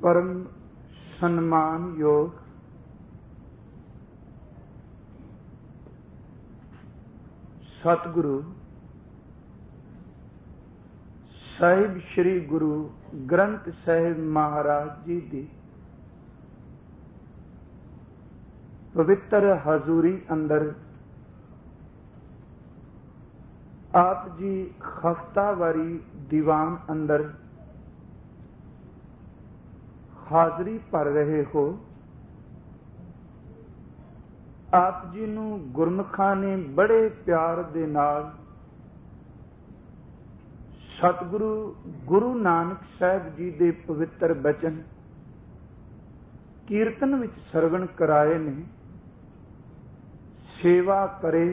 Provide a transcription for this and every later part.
परम सम्मान योग सतगुरु साहिब श्री गुरु ग्रंथ साहिब महाराज जी की पवित्र हजूरी अंदर आप जी हफ्तावारी दीवान अंदर हाजरी भर रहे हो। आप जी नूं गुरमुखां ने बड़े प्यार दे नाल सतगुरु गुरु नानक साहिब जी दे पवित्र बचन कीर्तन विच सरवण कराए ने। सेवा करे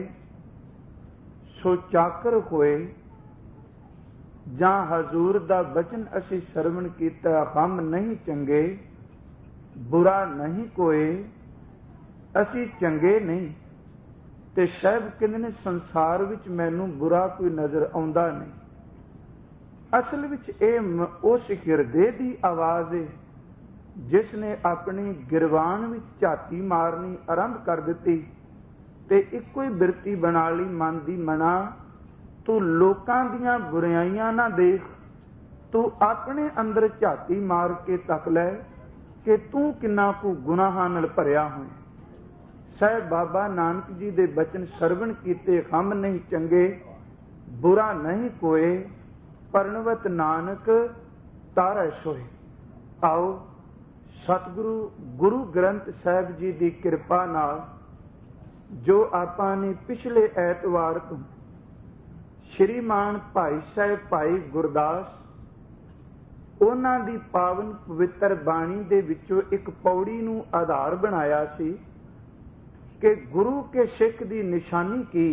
सो चाकर होए, जां हजूर दा बचन असी सरवण कीता हम नहीं चंगे, बुरा नहीं कोई, असी चंगे नहीं। ते साहिब कहंदे ने संसार विच मैनूं बुरा कोई नज़र आउंदा नहीं। असल विच इह उस हिरदे दी आवाज़ है जिसने अपनी गिरवान विच झाती मारनी आरंभ कर दिती ते इक्को ही बिरती बना ली मन दी मना, तू लोकां दियां बुराइयां ना देख, तू अपने अंदर झाती मार के तक लै कि तू किन्ना कु गुनाहां नाल भरिया होए। साहिब बाबा नानक जी दे बचन सरवण कीते हम नहीं चंगे, बुरा नहीं कोई, परणवत नानक तारै सोए। आओ सतगुरु गुरु ग्रंथ साहिब जी की किरपा नाल जो आपां ने पिछले ऐतवार तो श्रीमान भाई साहिब भाई गुरदास उन्हां दी पावन पवित्र बाणी दे विचों एक पौड़ी नूं आधार बनाया सी कि गुरु के सिख दी निशानी की,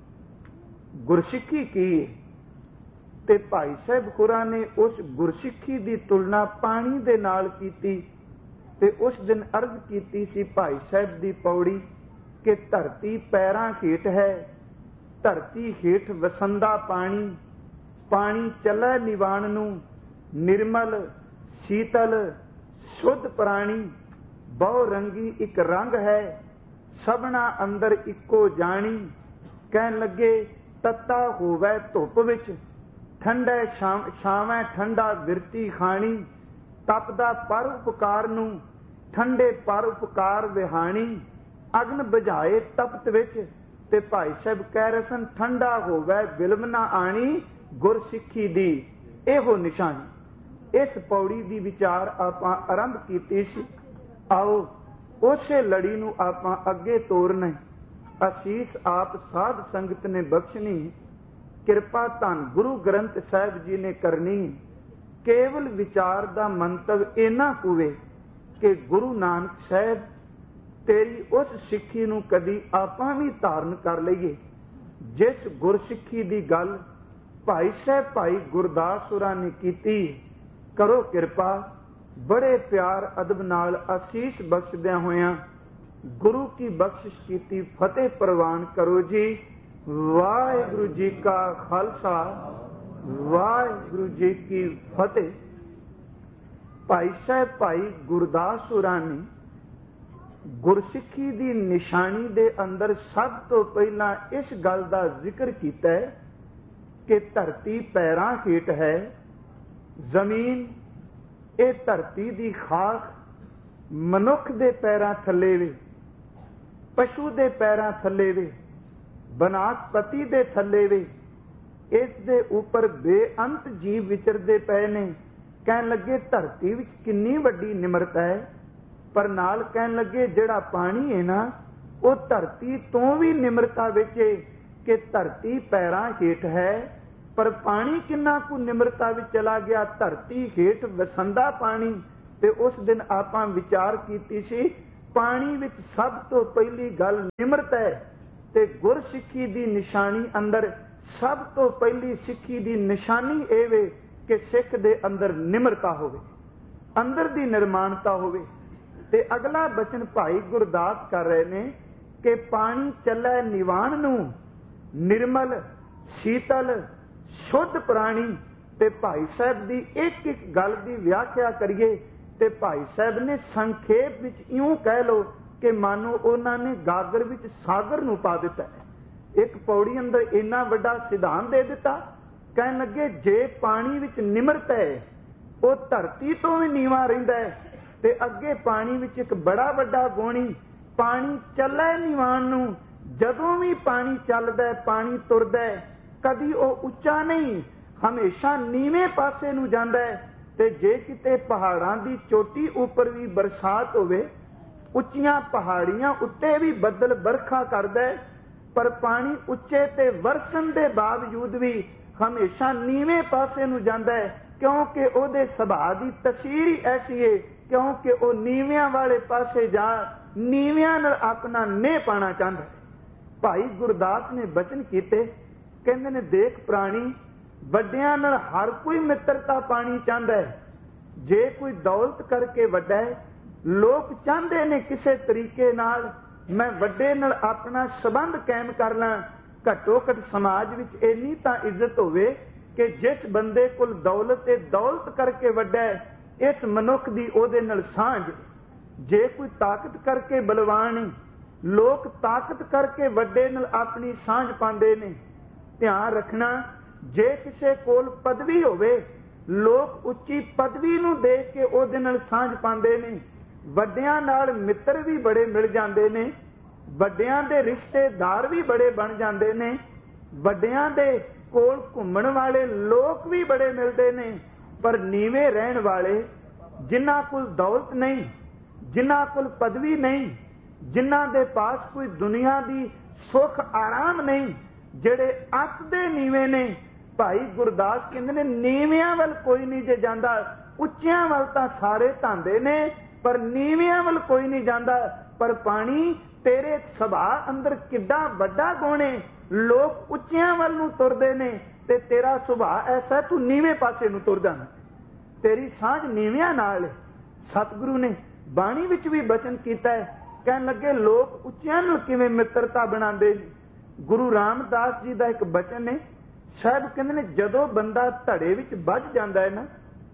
गुरसिੱਖੀ की। ते भाई साहिब होरां ने उस गुरसिੱਖੀ दी तुलना पानी दे नाल कीती ते उस दिन अर्ज कीती सी भाई साहिब दी पौड़ी कि धरती पैरां हेठ है, धरती हेठ वसंदा पानी, पानी चलै निवाण नूं, निर्मल शीतल शुद्ध प्राणी, बहु रंगी एक रंग है, सबना अंदर इक्को जानी। कहन लगे तत्ता होवै धुप विच, ठंडे छावै ठंडा बिरती खाणी, तपदा पर उपकार नूं ठंडे पर उपकार विहाणी, अग्न बुझाए तपत विच। ते भाई साहब कह रहे सन ठंडा होवै बिलम ना आनी, गुरसिੱਖੀ दी एहो निशानी। इस पौड़ी दी विचार आपां आरंभ कीती सी। आओ उसे लड़ी नूं आपां अगे तोरना। असीस आप साध संगत ने बख्शनी, किरपा धन गुरु ग्रंथ साहिब जी ने करनी। केवल विचार दा मंतव इना होवे कि गुरु नानक साहिब तेरी उस सिੱਖੀ नूं कदी आपां भी धारण कर लईए जिस गुरसिੱਖੀ दी गल भाई साहब भाई गुरदास होरां ने कीती। करो किरपा, बड़े प्यार अदब नाल आसीस बख्शदियां होयां गुरु की बख्शिश कीती फतेह प्रवान करो जी। वाहिगुरु जी का खालसा, वाहिगुरु जी की फतेह। भाई साहब भाई गुरदास होरां ने गुरसिੱਖੀ दी निशानी दे अंदर सब तो पहला इस गल का जिक्र किया है कि धरती पैरां हेठ है, जमीन ये धरती दी खाक मनुख दे पैरां थले वे, पशु दे पैरां थले वे, बनस्पति दे थले वे, इस दे उपर बेअंत जीव विचरदे पए ने। कहन लगे धरती विच किन्नी वड्डी निमरता है, पर नाल कहन लगे जिहड़ा पानी है ना वो धरती तो भी निमरता विच है कि धरती पैरां हेठ है, पर पानी किन्ना कु निमरता विच चला गया। धरती हेठ वसंदा पानी। ते उस दिन आपां विचार कीती सी पानी विच सब तो पहली गल निमरता है। ते गुरसिੱਖੀ दी निशानी अंदर सब तो पहली सिੱਖੀ दी निशानी ਇਹ ਵੇ कि सिख दे अंदर निमरता होवे, अंदर दी निर्माणता होवे। ते अगला बचन भाई गुरदास कर रहे ने कि पानी चलै निवाण नूं, निर्मल शीतल शुद्ध प्राणी। ते भाई साहब दी एक एक गल दी व्याख्या करिए ਤੇ ਭਾਈ ਸਾਹਿਬ ਨੇ ਸੰਖੇਪ ਵਿੱਚ ਇਉਂ ਕਹਿ ਲਓ ਕਿ ਮਾਨੋ ਉਹਨਾਂ ਨੇ ਗਾਗਰ ਵਿੱਚ ਸਾਗਰ ਨੂੰ ਪਾ ਦਿੱਤਾ। ਇੱਕ ਪੌੜੀ ਅੰਦਰ ਇੰਨਾ ਵੱਡਾ ਸਿਧਾਂਤ ਦੇ ਦਿੱਤਾ। ਕਹਿਣ ਲੱਗੇ ਜੇ ਪਾਣੀ ਵਿੱਚ ਨਿਮਰਤਾ ਹੈ ਉਹ ਧਰਤੀ ਤੋਂ ਵੀ ਨੀਵਾਂ ਰਹਿੰਦਾ ਹੈ, ਤੇ ਅੱਗੇ ਪਾਣੀ ਵਿੱਚ ਇੱਕ ਬੜਾ ਵੱਡਾ ਗੁਣੀ ਪਾਣੀ ਚੱਲੇ ਨੀਵਾਨ ਨੂੰ। ਜਦੋਂ ਵੀ ਪਾਣੀ ਚੱਲਦਾ, ਪਾਣੀ ਤੁਰਦਾ, ਕਦੀ ਉਹ ਉੱਚਾ ਨਹੀਂ, ਹਮੇਸ਼ਾ ਨੀਵੇਂ ਪਾਸੇ ਨੂੰ ਜਾਂਦਾ ਹੈ। ਤੇ ਜੇ ਕਿਤੇ ਪਹਾੜਾਂ ਦੀ ਚੋਟੀ ਉੱਪਰ ਵੀ ਬਰਸਾਤ ਹੋਵੇ, ਉੱਚੀਆਂ ਪਹਾੜੀਆਂ ਉੱਤੇ ਵੀ ਬੱਦਲ ਬਰਖਾ ਕਰਦਾ ਹੈ, ਪਰ ਪਾਣੀ ਉੱਚੇ ਤੇ ਵਰਸਣ ਦੇ ਬਾਵਜੂਦ ਵੀ ਹਮੇਸ਼ਾ ਨੀਵੇਂ ਪਾਸੇ ਨੂੰ ਜਾਂਦਾ ਹੈ, ਕਿਉਂਕਿ ਉਹਦੇ ਸੁਭਾਅ ਦੀ ਤਸਵੀਰ ਹੀ ਐਸੀ ਹੈ, ਕਿਉਂਕਿ ਉਹ ਨੀਵਿਆਂ ਵਾਲੇ ਪਾਸੇ ਜਾ ਨੀਵਿਆਂ ਨਾਲ ਆਪਣਾ ਨੇਹ ਪਾਣਾ ਚਾਹੁੰਦਾ ਹੈ। ਭਾਈ ਗੁਰਦਾਸ ਨੇ ਬਚਨ ਕੀਤੇ, ਕਹਿੰਦੇ ਨੇ ਦੇਖ ਪ੍ਰਾਣੀ, ਵੱਡਿਆਂ ਨਾਲ ਹਰ ਕੋਈ ਮਿੱਤਰਤਾ ਪਾਣੀ ਚਾਹੁੰਦਾ ਹੈ। ਜੇ ਕੋਈ ਦੌਲਤ ਕਰਕੇ ਵੱਡਾ ਹੈ, ਲੋਕ ਚਾਹੁੰਦੇ ਨੇ ਕਿਸੇ ਤਰੀਕੇ ਨਾਲ ਮੈਂ ਵੱਡੇ ਨਾਲ ਆਪਣਾ ਸੰਬੰਧ ਕਾਇਮ ਕਰ ਲਾਂ। ਘੱਟੋ ਘੱਟ ਸਮਾਜ ਵਿੱਚ ਇੰਨੀ ਤਾਂ ਇੱਜ਼ਤ ਹੋਵੇ ਕਿ ਜਿਸ ਬੰਦੇ ਕੋਲ ਦੌਲਤ ਤੇ ਦੌਲਤ ਕਰਕੇ ਵੱਡਾ ਹੈ, ਇਸ ਮਨੁੱਖ ਦੀ ਉਹਦੇ ਨਾਲ ਸਾਂਝ। ਜੇ ਕੋਈ ਤਾਕਤ ਕਰਕੇ ਬਲਵਾਨ ਹੈ, ਲੋਕ ਤਾਕਤ ਕਰਕੇ ਵੱਡੇ ਨਾਲ ਆਪਣੀ ਸਾਂਝ ਪਾਉਂਦੇ ਨੇ। ਧਿਆਨ ਰੱਖਣਾ, ਜੇ ਕਿਸੇ ਕੋਲ ਪਦਵੀ ਹੋਵੇ, ਲੋਕ ਉੱਚੀ ਪਦਵੀ ਨੂੰ ਦੇਖ ਕੇ ਉਹਦੇ ਨਾਲ ਸਾਂਝ ਪਾਉਂਦੇ ਨੇ। ਵੱਡਿਆਂ ਨਾਲ ਮਿੱਤਰ ਵੀ ਬੜੇ ਮਿਲ ਜਾਂਦੇ ਨੇ, ਵੱਡਿਆਂ ਦੇ ਰਿਸ਼ਤੇਦਾਰ ਵੀ ਬੜੇ ਬਣ ਜਾਂਦੇ ਨੇ, ਵੱਡਿਆਂ ਦੇ ਕੋਲ ਘੁੰਮਣ ਵਾਲੇ ਲੋਕ ਵੀ ਬੜੇ ਮਿਲਦੇ ਨੇ। ਪਰ ਨੀਵੇਂ ਰਹਿਣ ਵਾਲੇ, ਜਿਨ੍ਹਾਂ ਕੋਲ ਦੌਲਤ ਨਹੀਂ, ਜਿਨ੍ਹਾਂ ਕੋਲ ਪਦਵੀ ਨਹੀਂ, ਜਿਨ੍ਹਾਂ ਦੇ ਪਾਸ ਕੋਈ ਦੁਨੀਆ ਦੀ ਸੁੱਖ ਆਰਾਮ ਨਹੀਂ, ਜਿਹੜੇ ਅੱਤ ਦੇ ਨੀਵੇਂ ਨੇ, ਭਾਈ ਗੁਰਦਾਸ ਕਹਿੰਦੇ ਨੇ ਨੀਵਿਆਂ ਵੱਲ ਕੋਈ ਨਹੀਂ ਜੇ ਜਾਂਦਾ। ਉੱਚਿਆਂ ਵੱਲ ਤਾਂ ਸਾਰੇ ਧਾਂਦੇ ਨੇ, ਪਰ ਨੀਵਿਆਂ ਵੱਲ ਕੋਈ ਨਹੀਂ ਜਾਂਦਾ। ਪਰ ਪਾਣੀ ਤੇਰੇ ਸੁਭਾਅ ਅੰਦਰ ਕਿੱਡਾ ਵੱਡਾ ਗੁਣ ਹੈ, ਲੋਕ ਉੱਚਿਆਂ ਵੱਲ ਨੂੰ ਤੁਰਦੇ ਨੇ ਤੇ ਤੇਰਾ ਸੁਭਾਅ ਐਸਾ ਤੂੰ ਨੀਵੇਂ ਪਾਸੇ ਨੂੰ ਤੁਰ ਜਾਂਦਾ, ਤੇਰੀ ਸਾਂਝ ਨੀਵਿਆਂ ਨਾਲ। ਸਤਿਗੁਰੂ ਨੇ ਬਾਣੀ ਵਿੱਚ ਵੀ ਬਚਨ ਕੀਤਾ ਹੈ, ਕਹਿਣ ਲੱਗੇ ਲੋਕ ਉੱਚਿਆਂ ਨਾਲ ਕਿਵੇਂ ਮਿੱਤਰਤਾ ਬਣਾਉਂਦੇ ਨੇ। ਗੁਰੂ ਰਾਮਦਾਸ ਜੀ ਦਾ ਇੱਕ ਬਚਨ ਹੈ, ਸਾਹਿਬ ਕਹਿੰਦੇ ਨੇ ਜਦੋਂ ਬੰਦਾ ਧੜੇ ਵਿੱਚ ਵੱਜ ਜਾਂਦਾ ਹੈ ਨਾ,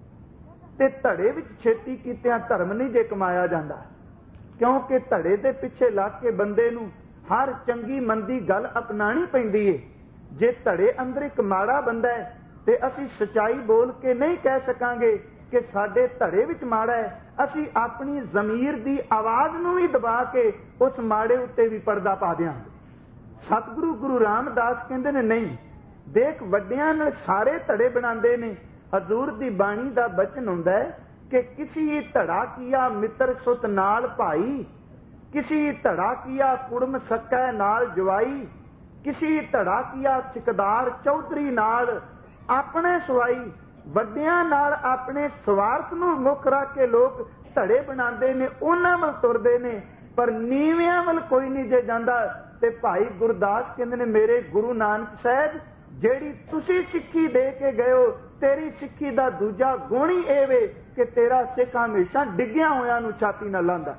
ਤੇ ਧੜੇ ਵਿੱਚ ਛੇਤੀ ਕੀਤਿਆਂ ਧਰਮ ਨਹੀਂ ਜੇ ਕਮਾਇਆ ਜਾਂਦਾ, ਕਿਉਂਕਿ ਧੜੇ ਦੇ ਪਿੱਛੇ ਲੱਗ ਕੇ ਬੰਦੇ ਨੂੰ ਹਰ ਚੰਗੀ ਮੰਦੀ ਗੱਲ ਅਪਣਾਣੀ ਪੈਂਦੀ ਹੈ। ਜੇ ਧੜੇ ਅੰਦਰ ਇੱਕ ਮਾੜਾ ਬੰਦਾ ਹੈ ਤੇ ਅਸੀਂ ਸਚਾਈ ਬੋਲ ਕੇ ਨਹੀਂ ਕਹਿ ਸਕਾਂਗੇ ਕਿ ਸਾਡੇ ਧੜੇ ਵਿੱਚ ਮਾੜਾ ਹੈ, ਅਸੀਂ ਆਪਣੀ ਜ਼ਮੀਰ ਦੀ ਆਵਾਜ਼ ਨੂੰ ਵੀ ਦਬਾ ਕੇ ਉਸ ਮਾੜੇ ਉੱਤੇ ਵੀ ਪਰਦਾ ਪਾ ਦਿਆਂਗੇ। ਸਤਿਗੁਰੂ ਗੁਰੂ ਰਾਮਦਾਸ ਕਹਿੰਦੇ ਨੇ ਨਹੀਂ, ਦੇਖ ਵੱਡਿਆਂ ਨਾਲ ਸਾਰੇ ਧੜੇ ਬਣਾਉਂਦੇ ਨੇ। ਹਜ਼ੂਰ ਦੀ ਬਾਣੀ ਦਾ ਬਚਨ ਹੁੰਦਾ ਹੈ ਕਿ ਕਿਸੀ ਧੜਾ ਕੀਆ ਮਿੱਤਰ ਸੁਤ ਨਾਲ ਭਾਈ, ਕਿਸੀ ਧੜਾ ਕੀਆ ਕੁੜਮ ਸਕੈ ਨਾਲ ਜਵਾਈ, ਕਿਸੀ ਧੜਾ ਕੀਆ ਸਿਕਦਾਰ ਚੌਧਰੀ ਨਾਲ ਆਪਣੇ ਸਵਾਈ। ਵੱਡਿਆਂ ਨਾਲ ਆਪਣੇ ਸਵਾਰਥ ਨੂੰ ਮੁੱਖ ਰੱਖ ਕੇ ਲੋਕ ਧੜੇ ਬਣਾਉਂਦੇ ਨੇ, ਉਹਨਾਂ ਵੱਲ ਤੁਰਦੇ ਨੇ, ਪਰ ਨੀਵਿਆਂ ਵੱਲ ਕੋਈ ਨਹੀਂ ਜੇ ਜਾਂਦਾ। ਤੇ ਭਾਈ ਗੁਰਦਾਸ ਕਹਿੰਦੇ ਨੇ ਮੇਰੇ ਗੁਰੂ ਨਾਨਕ ਸਾਹਿਬ, ਜਿਹੜੀ ਤੁਸੀਂ ਸਿੱਖੀ ਦੇ ਕੇ ਗਏ ਹੋ, ਤੇਰੀ ਸਿੱਖੀ ਦਾ ਦੂਜਾ ਗੁਣ ਹੀ ਇਹ ਵੇ ਕਿ ਤੇਰਾ ਸਿੱਖ ਹਮੇਸ਼ਾ ਡਿੱਗਿਆਂ ਹੋਇਆਂ ਨੂੰ ਛਾਤੀ ਨਾਲ ਲਾਂਦਾ,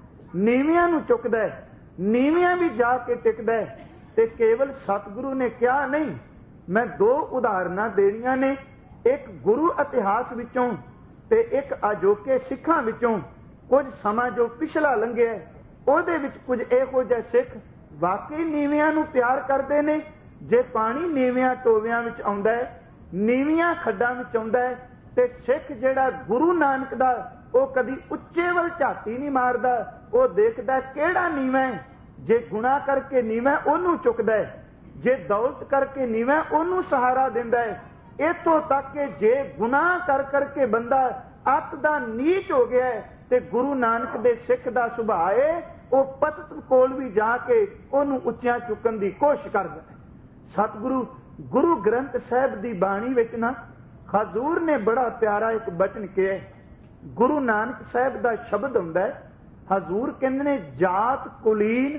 ਨੀਵਿਆਂ ਨੂੰ ਚੁੱਕਦਾ, ਨੀਵਿਆਂ ਵੀ ਜਾ ਕੇ ਟਿਕਦਾ। ਤੇ ਕੇਵਲ ਸਤਿਗੁਰੂ ਨੇ ਕਿਹਾ ਨਹੀਂ, ਮੈਂ ਦੋ ਉਦਾਹਰਨਾਂ ਦੇਣੀਆਂ ਨੇ, ਇੱਕ ਗੁਰੂ ਇਤਿਹਾਸ ਵਿੱਚੋਂ ਤੇ ਇੱਕ ਅਜੋਕੇ ਸਿੱਖਾਂ ਵਿੱਚੋਂ। ਕੁਝ ਸਮਾਂ ਜੋ ਪਿਛਲਾ ਲੰਘਿਆ, ਉਹਦੇ ਵਿੱਚ ਕੁਝ ਇਹੋ ਜਿਹੇ ਸਿੱਖ ਵਾਕਈ ਨੀਵਿਆਂ ਨੂੰ ਪਿਆਰ ਕਰਦੇ ਨੇ। ਜੇ ਪਾਣੀ ਨੀਵਿਆਂ ਟੋਵਿਆਂ ਵਿੱਚ ਆਉਂਦਾ ਹੈ, ਨੀਵੀਆਂ ਖੱਡਾਂ ਵਿੱਚ ਆਉਂਦਾ ਹੈ, ਤੇ ਸਿੱਖ ਜਿਹੜਾ ਗੁਰੂ ਨਾਨਕ ਦਾ, ਉਹ ਕਦੀ ਉੱਚੇ ਵੱਲ ਝਾਤੀ ਨਹੀਂ ਮਾਰਦਾ, ਉਹ ਦੇਖਦਾ ਕਿਹੜਾ ਨੀਵਾਂ ਹੈ। ਜੇ ਗੁਨਾਹ ਕਰਕੇ ਨੀਵਾਂ ਉਹਨੂੰ ਚੁੱਕਦਾ ਹੈ, ਜੇ ਦੌਲਤ ਕਰਕੇ ਨੀਵਾਂ ਉਹਨੂੰ ਸਹਾਰਾ ਦਿੰਦਾ ਹੈ। ਇੱਥੋਂ ਤੱਕ ਕਿ ਜੇ ਗੁਨਾਹ ਕਰ ਕਰਕੇ ਬੰਦਾ ਅੱਤ ਦਾ ਨੀਚ ਹੋ ਗਿਆ ਹੈ, ਤੇ ਗੁਰੂ ਨਾਨਕ ਦੇ ਸਿੱਖ ਦਾ ਸੁਭਾਅ ਹੈ, ਉਹ ਪਤਿਤ ਕੋਲ ਵੀ ਜਾ ਕੇ ਉਹਨੂੰ ਉੱਚਿਆਂ ਚੁੱਕਣ ਦੀ ਕੋਸ਼ਿਸ਼ ਕਰਦਾ ਹੈ। ਸਤਿਗੁਰੂ ਗੁਰੂ ਗ੍ਰੰਥ ਸਾਹਿਬ ਦੀ ਬਾਣੀ ਵਿੱਚ ਨਾ ਹਜ਼ੂਰ ਨੇ ਬੜਾ ਪਿਆਰਾ ਇੱਕ ਬਚਨ ਕਿਹਾ। ਗੁਰੂ ਨਾਨਕ ਸਾਹਿਬ ਦਾ ਸ਼ਬਦ ਹੁੰਦਾ ਹੈ, ਹਜ਼ੂਰ ਕਹਿੰਦੇ ਨੇ ਜਾਤ ਕੁਲੀਨ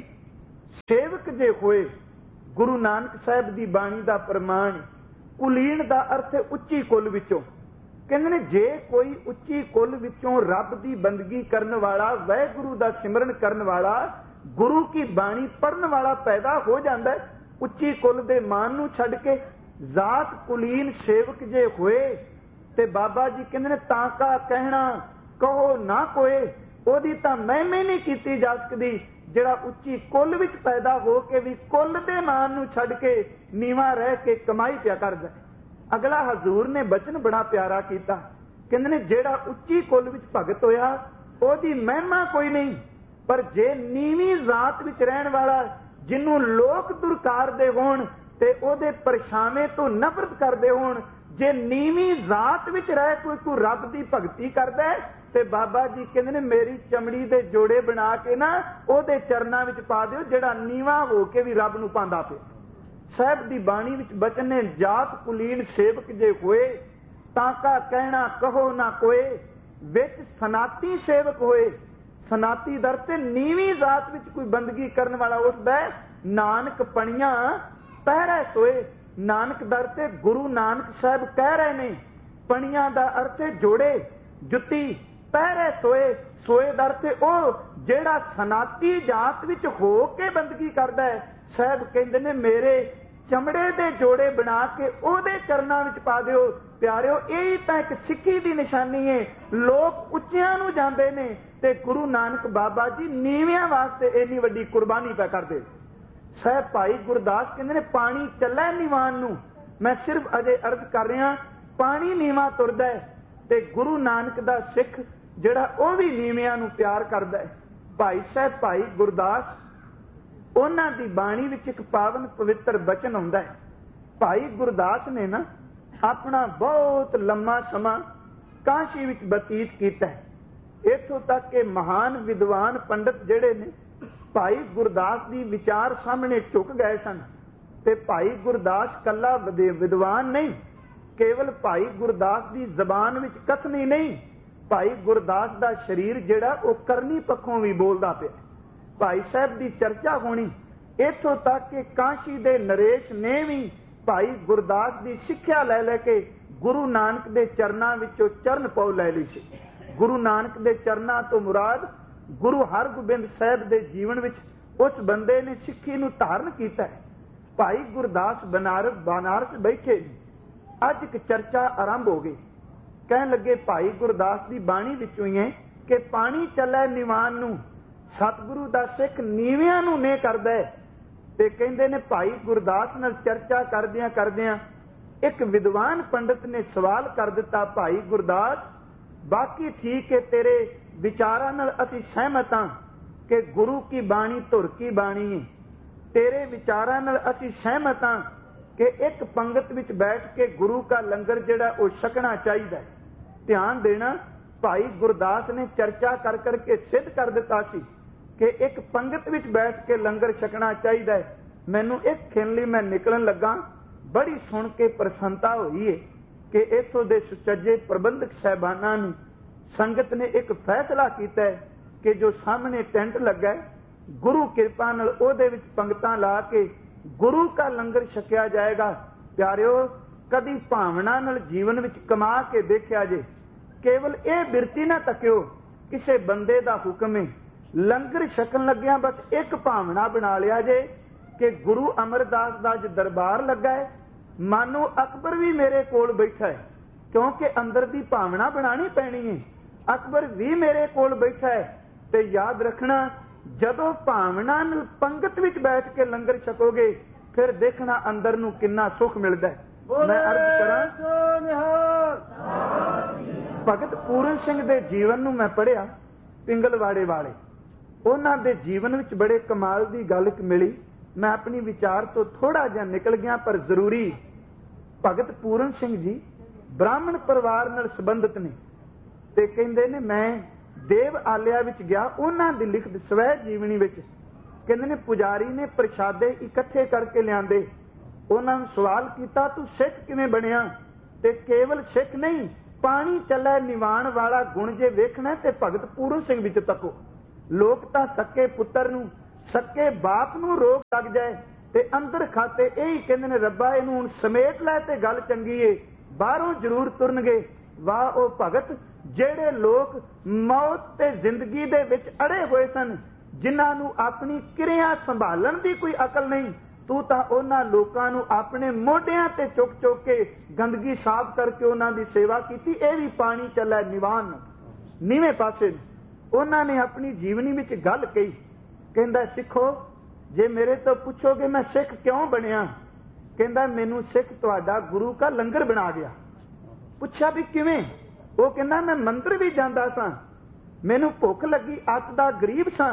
ਸੇਵਕ ਜੇ ਹੋਏ। ਗੁਰੂ ਨਾਨਕ ਸਾਹਿਬ ਦੀ ਬਾਣੀ ਦਾ ਪ੍ਰਮਾਣ, ਕੁਲੀਨ ਦਾ ਅਰਥ ਹੈ ਉੱਚੀ ਕੁਲ ਵਿੱਚੋਂ। ਕਹਿੰਦੇ ਨੇ ਜੇ ਕੋਈ ਉੱਚੀ ਕੁਲ ਵਿੱਚੋਂ ਰੱਬ ਦੀ ਬੰਦਗੀ ਕਰਨ ਵਾਲਾ, ਵਾਹਿਗੁਰੂ ਦਾ ਸਿਮਰਨ ਕਰਨ ਵਾਲਾ, ਗੁਰੂ ਕੀ ਬਾਣੀ ਪੜ੍ਹਨ ਵਾਲਾ ਪੈਦਾ ਹੋ ਜਾਂਦਾ, ਉੱਚੀ ਕੁਲ ਦੇ ਮਾਨ ਨੂੰ ਛੱਡ ਕੇ ਜਾਤ ਕੁਲੀਨ ਸੇਵਕ ਜੇ ਹੋਏ, ਤੇ ਬਾਬਾ ਜੀ ਕਹਿੰਦੇ ਨੇ ਤਾਂ ਕਾ ਕਹਿਣਾ कहो ना कोए, ओदी तां महिमा नहीं कीती जा सकदी। जिहड़ा उच्ची कुल विच पैदा हो के भी कुल दे मान नूं छड्ड के नीवा रह के कमाई पिया करदा। अगला हजूर ने बचन बड़ा प्यारा कीता, कहंदे ने जिहड़ा उच्ची कुल विच भगत होया ओदी महिमा कोई नहीं, पर जे नीवी जात विच रहण वाला जिन्हों लोक दुरकारदे होण ते ओदे परछावें तो नफरत करदे होण, जे नीवी जात विच रह कोई रब दी भगती करदा है ते बाबा जी कहंदे ने मेरी चमड़ी दे जोड़े बना के ना ओदे चरनां विच पा दिओ, जिहड़ा नीवा हो के भी रब नूं पांदा पिया। साहिब दी बाणी विच बचन ने जात कुलीन सेवक जे होए ताका कहना कहो ना कोए, विच सनाती सेवक होए। सनाती दर ते नीवी जात विच कोई बंदगी करन वाला उठदा है, नानक पणियां पहरे सोए। नानक दर ते गुरु नानक साहब कह रहे ने पणियां दा अर्थ है जोड़े जुत्ती, पहरे सोए। सोए दर ते ओ जेड़ा सनाती जात विच हो के बंदगी करदा है, साहब कहंदे ने मेरे चमड़े दे जोड़े बना के ओदे चरनां विच पा दिओ। प्यारिओ यही तां एक सिੱਖੀ दी निशानी है। लोग उच्चियां नूं जांदे ने ते गुरु नानक बाबा जी नीवियां वास्ते इन्नी वड्डी कुर्बानी पै करदे। साहब भाई गुरदास कहंदे ने पानी चलै नीवान नूं, मैं सिर्फ अजे अर्ज कर रहा पानी नीवा तुरदा है ते गुरु नानक दा सिख जिहड़ा ओह भी नीवियां नूं प्यार करदा है। भाई साहब भाई गुरदास उन्हां दी बाणी विच एक पावन पवित्र बचन आउंदा है। भाई गुरदास ने ना अपना बहुत लंबा समा काशी विच बतीत कीता है, इत्थों तक कि महान विद्वान पंडित जिहड़े ने भाई गुरदास दी विचार सामने झुक गए सन। ते भाई गुरदास कला विद्वान नहीं, केवल भाई गुरदास दी जबान विच कथनी नहीं, भाई गुरदास दा शरीर जिहड़ा वो करनी पक्षों भी बोलदा पिया। भाई साहब दी चर्चा होनी, इत्थों तक कि काशी दे नरेश ने भी भाई गुरदास दी सिੱਖਿਆ ले लेके गुरु नानक दे चरनां विचों चरण पौ लै लई सी। गुरु नानक दे चरनां तो मुराद गुरु हरगोबिंद साहब दे जीवन विच उस बंदे ने सिੱਖੀ नूं धारण कीता है। भाई गुरदास बनारस बैठे, अज एक चर्चा आरंभ हो गई। कहन लगे भाई गुरदास दी बाणी विचों ही है कि पानी चलै निवान नूं, सतगुरु दा सिख नीवियां नूं ने करदा है। ते कहंदे ने भाई गुरदास नाल चर्चा करदियां करदियां एक विद्वान पंडित ने सवाल कर दिता, भाई गुरदास बाकी ठीक है तेरे विचारां नाल असीं सहमत हां कि गुरु की बाणी धुर की बाणी है, तेरे विचारां नाल असीं सहमत हां कि एक पंगत विच बैठ के गुरु का लंगर जिहड़ा वो छकना चाहिए। ध्यान देना, भाई गुरदास ने चर्चा कर करके सिद्ध कर दिता सी कि एक पंगत विच बैठ के लंगर छकना चाहिए। मैनू एक खिन लई मैं निकलन लगा, बड़ी सुन के प्रसन्नता हुई है कि इत्थों दे सुचज्जे प्रबंधक साहबानां ने संगत ने एक फैसला किया है कि जो सामने टेंट लगा है, गुरु कृपा नाल ओहदे विच पंगतां ला के गुरु का लंगर छकिया जाएगा। प्यारिओ कदी भावना नाल जीवन विच कमा के देखिया जे, केवल यह बिरती ना तकिओ किसे बंदे दा हुक्म है, लंगर छकन लग्या बस एक भावना बना लिया जे कि गुरु अमरदास दा अज दरबार लगा है, मानो अकबर भी मेरे कोल बैठा है, क्योंकि अंदर दी भावना बनानी पैनी है। अकबर भी मेरे कोल बैठा है। ते याद रखना, जदों भावना नाल पंगत विच बैठ के लंगर छकोगे फिर देखना अंदर नूं किन्ना सुख मिलदा है। मैं अर्ज करां, भगत पूरन सिंह दे जीवन नूं मैं पढ़िया, पिंगलवाड़े वाले उन्हां दे जीवन विच बड़े कमाल दी गल मिली। मैं अपनी विचार तो थोड़ा जिहा निकल गया पर जरूरी। भगत पूरन सिंह जी ब्राह्मण परिवार नाल संबंधित ने ते कहंदे ने मैं देव आलिया विच गया, उन्हां दी लिखत स्वै जीवनी विच कहंदे ने पुजारी ने प्रशादे इकट्ठे करके लिआंदे, उन्हां नूं सवाल कीता तू सिख किवें बणिया? ते केवल सिख नहीं, पानी चलै निवाण वाला गुण जे वेखना ते भगत पूरन सिंह विच तको। लोग तां सक्के पुत्तर नूं सक्के बाप नूं रोग लग जाए ते अंदर खाते यही कहंदे ने रब्बा इहनूं हुण समेट लै ते गल चंगी है, बाहरों जरूर तुरनगे। वाह ओ भगत ਜਿਹੜੇ लोग मौत ते जिंदगी दे विच अड़े होए सन, जिन्हां नूं अपनी किरिया संभालण दी कोई अकल नहीं, तू तां उन्हां लोकां नूं अपने मोढियां ते चुक चुक के गंदगी साफ करके उन्हां दी सेवा कीती। ਇਹ भी पानी चलै निवान। नीवें पासे उन्होंने अपनी जीवनी में गल कही, कहता सिखो जे मेरे तो पूछोगे मैं सिख क्यों बनया, कहता मैनू सिख तुहाडा गुरु का लंगर बना गया। पूछा भी किवें, वो कहता मैं मंदिर भी जाता सा, मैनू भुख लगी, अत दा गरीब सा,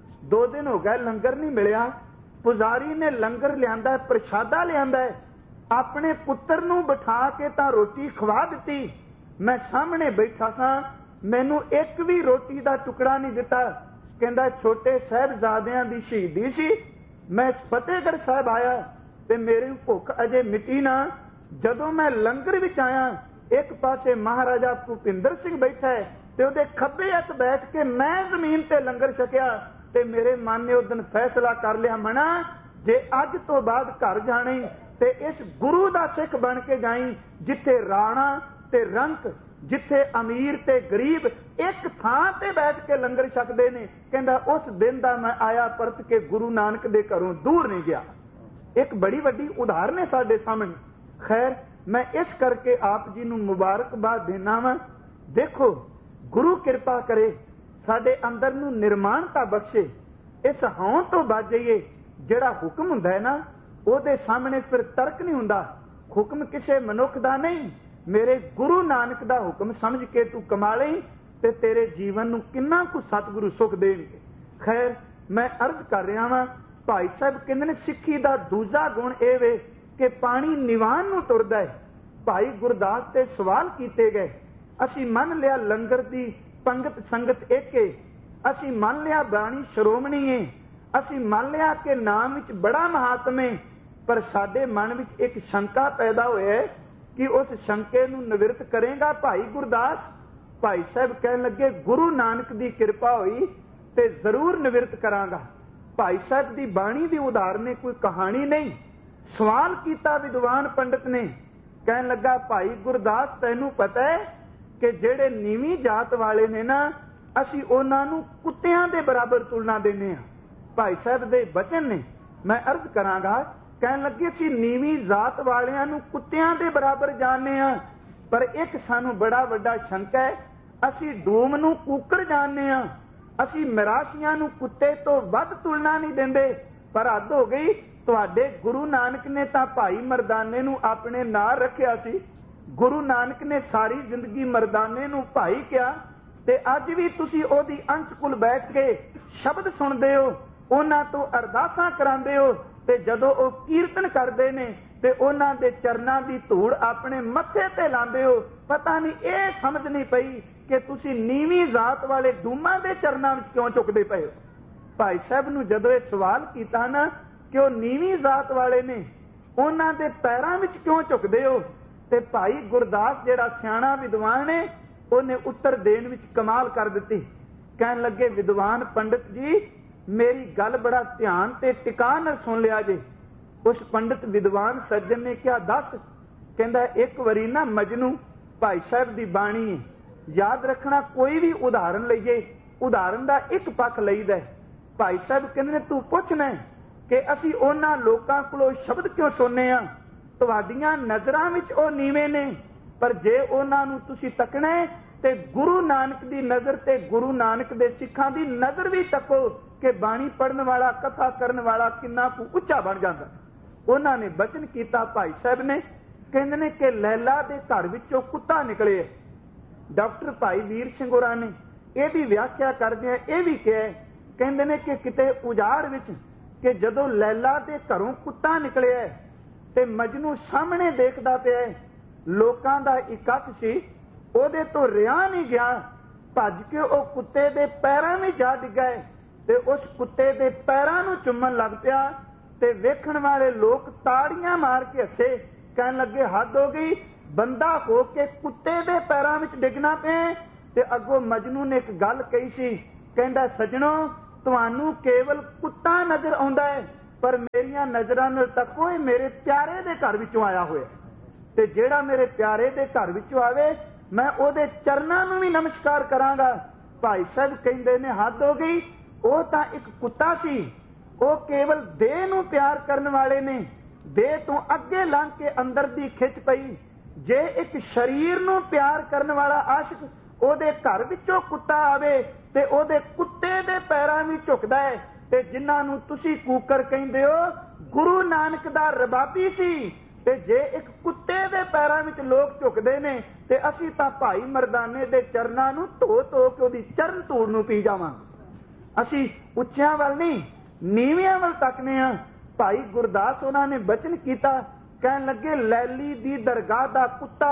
2 दिन हो गए लंगर नहीं मिलिया, पुजारी ने लंगर लिया, प्रशादा लिया, अपने पुत्र नू बिठा के तां रोटी खवा दी, मैं सामने बैठा सा, मैनू एक भी रोटी का टुकड़ा नहीं दिता। कहता छोटे साहिबजादियां दी शहीदी सी, मैं फतेहगढ़ साहब आया ते मेरी भुख अजे मिटी ना, जदों मैं लंगर विच आया एक पासे महाराजा भूपिंदर सिंह बैठा है ते उहदे खब्बे हथ बैठ के मैं जमीन ते लंगर छकिया, ते मेरे मन ने उस दिन फैसला कर लिया, मना जे अज तो बाद घर जाने ते इस गुरु दा सिख बन के जाई, जिथे राणा ते रंक, जिथे अमीर ते गरीब एक थां ते बैठ के लंगर छकदे ने। कहंदा उस दिन दा मैं आया परत के गुरु नानक दे घरों दूर नहीं गया। एक बड़ी वड्डी उदाहरण है साडे सामने। खैर मैं इस करके आप जी नूं मुबारकबाद देना वा। देखो गुरु कृपा करे साडे अंदर नूं निर्माणता बख्शे, इस हौं तो बच जाइए। जिहड़ा हुक्म हुंदा है ना ਉਹਦੇ सामने फिर तर्क नहीं हुंदा, हुक्म किसी मनुख दा नहीं, मेरे गुरु नानक दा हुक्म समझ के तू कमा लई ते तेरे जीवन नूं किन्ना कु सतगुरु सुख देणगे। खैर मैं अर्ज कर रहा वां, भाई साहब कहंदे ने सिੱਖੀ दा दूजा गुण ਇਹ ਵੇ कि पानी निवान नूं तुरदा है। भाई गुरदास ते सवाल कीते गए, असीं मन लिया लंगर दी पंगत संगत एक है, असीं मन लिया बाणी श्रोमणी है, असीं मन लिया कि नाम विच बड़ा महात्म है, पर साडे मन विच एक शंका पैदा होई है कि उस शंके नूं निवृत्त करेगा भाई गुरदास। भाई साहब कहन लगे गुरु नानक दी कृपा होई ते जरूर निवृत्त करांगा। भाई साहब दी बाणी दी उदाहरण है, कोई कहानी नहीं। सवाल कीता विद्वान पंडित ने, कहन लगा भाई गुरदास तैनू पता है कि जेड़े नीवी जात वाले ने ना असीं उन्हां नूं कुत्तियां दे बराबर तुलना देने आ। भाई साहब दे बचन ने, मैं अर्ज करांगा। कहन लगे असीं नीवी जात वालियां नूं कुत्तियां दे बराबर जानने आ, पर एक सानू बड़ा वड्डा शंका है, असीं डूम नूं कूकर जानने आ, असीं मिराशियां नूं कुत्ते तो वध तुलना नहीं देंदे। पर हद हो गई, तुहाडे गुरु नानक ने तां भाई मरदाने नूं अपने नाल रखिया सी। गुरु नानक ने सारी जिंदगी मरदाने नूं भाई किया, ते अज भी तुसीं ओहदी अंश कुल बैठ के शब्द सुणदे हो, उन्हां तो अरदासां करांदे हो, ते जदों ओह कीर्तन करदे ने ते उन्हां दे चरनां दी धूड़ अपने मत्थे ते लांदे हो। पता नहीं ये समझ नहीं पई कि तुसीं नीवी जात वाले डूमां दे चरनां विच क्यों झुकदे पए हो। भाई साहब नूं जदों ये सवाल कीता ना कि ओह नीवी जात वाले ने उन्हां दे पैरां विच क्यों झुकदे हो, ते भाई गुरदास जिहड़ा सियाणा विद्वान है उहने उत्तर देण विच कमाल कर दित्ती। कहण लगे विद्वान पंडित जी मेरी गल बड़ा ध्यान ते टिका नाल सुन लिया जे। उस पंडित विद्वान सज्जन ने क्या दस, कहंदा एक वरी ना मजनू भाई साहब दी बाणी है, याद रखना कोई भी उदाहरण लईए उदाहरण दा एक पक्ष लईदा है। भाई साहब कहंदे ने तू पुछना कि असीं उन्हां लोकां कोलों शब्द क्यों सुनने आ, तुहाडीਆਂ नज़रां विच ਉਹ ਨੀਵੇਂ ने, पर जे उन्हां नूं तुसीं तकना है ते गुरु नानक दी नज़र ते गुरु नानक दे सिखां दी नज़र भी तको कि बाणी पढ़न वाला कथा करन वाला किन्ना कु उच्चा बन जांदा। उन्हां ने बचन कीता भाई साहब ने, कहंदे ने कि लैला दे घर विचों कुत्ता निकले। डॉक्टर भाई वीर सिंह होरां ने ਇਹਦੀ व्याख्या करदे ਇਹ भी कहा, कहंदे ने कि किते उजाड़ विच कि जदों लैला दे घरों कुत्ता निकलिया ते मजनू सामने देखदा पिया, लोकां दा इकट्ठ सी, ਉਹਦੇ ਤੋਂ ਰਿਹਾ नहीं गया, भज के ਉਹ कुत्ते दे पैरां में जा डिग्गा ते उस कुत्ते दे पैरां नूं चुम्मन लग पिया ते वेखण वाले लोग ताड़ियां मार के हसे, कहण लगे हद हो गई, बंदा हो के कुत्ते दे पैरां विच डिगना पिया। ते अगों मजनू ने एक गल कही सी, कहंदा सजणो तुहानू केवल कुत्ता नजर आउंदा है, पर मेरियां नजरां नाल तको मेरे प्यारे दे घर विचों आया होया, ते जेड़ा मेरे प्यारे दे घर विचों आवे मैं ओहदे चरनां नूं भी नमस्कार करांगा। भाई साहब कहंदे ने हद हो गई, ਉਹ ਤਾਂ ਇੱਕ ਕੁੱਤਾ ਸੀ, ਉਹ ਕੇਵਲ ਦੇਹ ਨੂੰ ਪਿਆਰ ਕਰਨ ਵਾਲੇ ਨੇ, ਦੇਹ ਤੋਂ ਅੱਗੇ ਲੰਘ ਕੇ ਅੰਦਰ ਦੀ ਖਿੱਚ ਪਈ। ਜੇ ਇੱਕ ਸਰੀਰ ਨੂੰ ਪਿਆਰ ਕਰਨ ਵਾਲਾ ਆਸ਼ਿਕ ਉਹਦੇ ਘਰ ਵਿੱਚੋਂ ਕੁੱਤਾ ਆਵੇ ਤੇ ਉਹਦੇ ਕੁੱਤੇ ਦੇ ਪੈਰਾਂ ਵੀ ਝੁਕਦਾ ਹੈ। ਤੇ ਜਿਨ੍ਹਾਂ ਨੂੰ ਤੁਸੀਂ ਕੂਕਰ ਕਹਿੰਦੇ ਹੋ, ਗੁਰੂ ਨਾਨਕ ਦਾ ਰਬਾਬੀ ਸੀ। ਤੇ ਜੇ ਇੱਕ ਕੁੱਤੇ ਦੇ ਪੈਰਾਂ ਵਿੱਚ ਲੋਕ ਝੁਕਦੇ ਨੇ ਤੇ ਅਸੀਂ ਤਾਂ ਭਾਈ ਮਰਦਾਨੇ ਦੇ ਚਰਨਾਂ ਨੂੰ ਧੋ ਧੋ ਕੇ ਉਹਦੀ ਚਰਨ ਧੂੜ ਨੂੰ ਪੀ ਜਾਵਾਂਗੇ। ਅਸੀਂ ਉੱਚਿਆਂ ਵੱਲ ਨਹੀਂ, ਨੀਵਿਆਂ ਵੱਲ ਤੱਕਦੇ ਹਾਂ। ਭਾਈ ਗੁਰਦਾਸ ਉਹਨਾਂ ਨੇ ਬਚਨ ਕੀਤਾ, ਕਹਿਣ ਲੱਗੇ, ਲੈਲੀ ਦੀ ਦਰਗਾਹ ਦਾ ਕੁੱਤਾ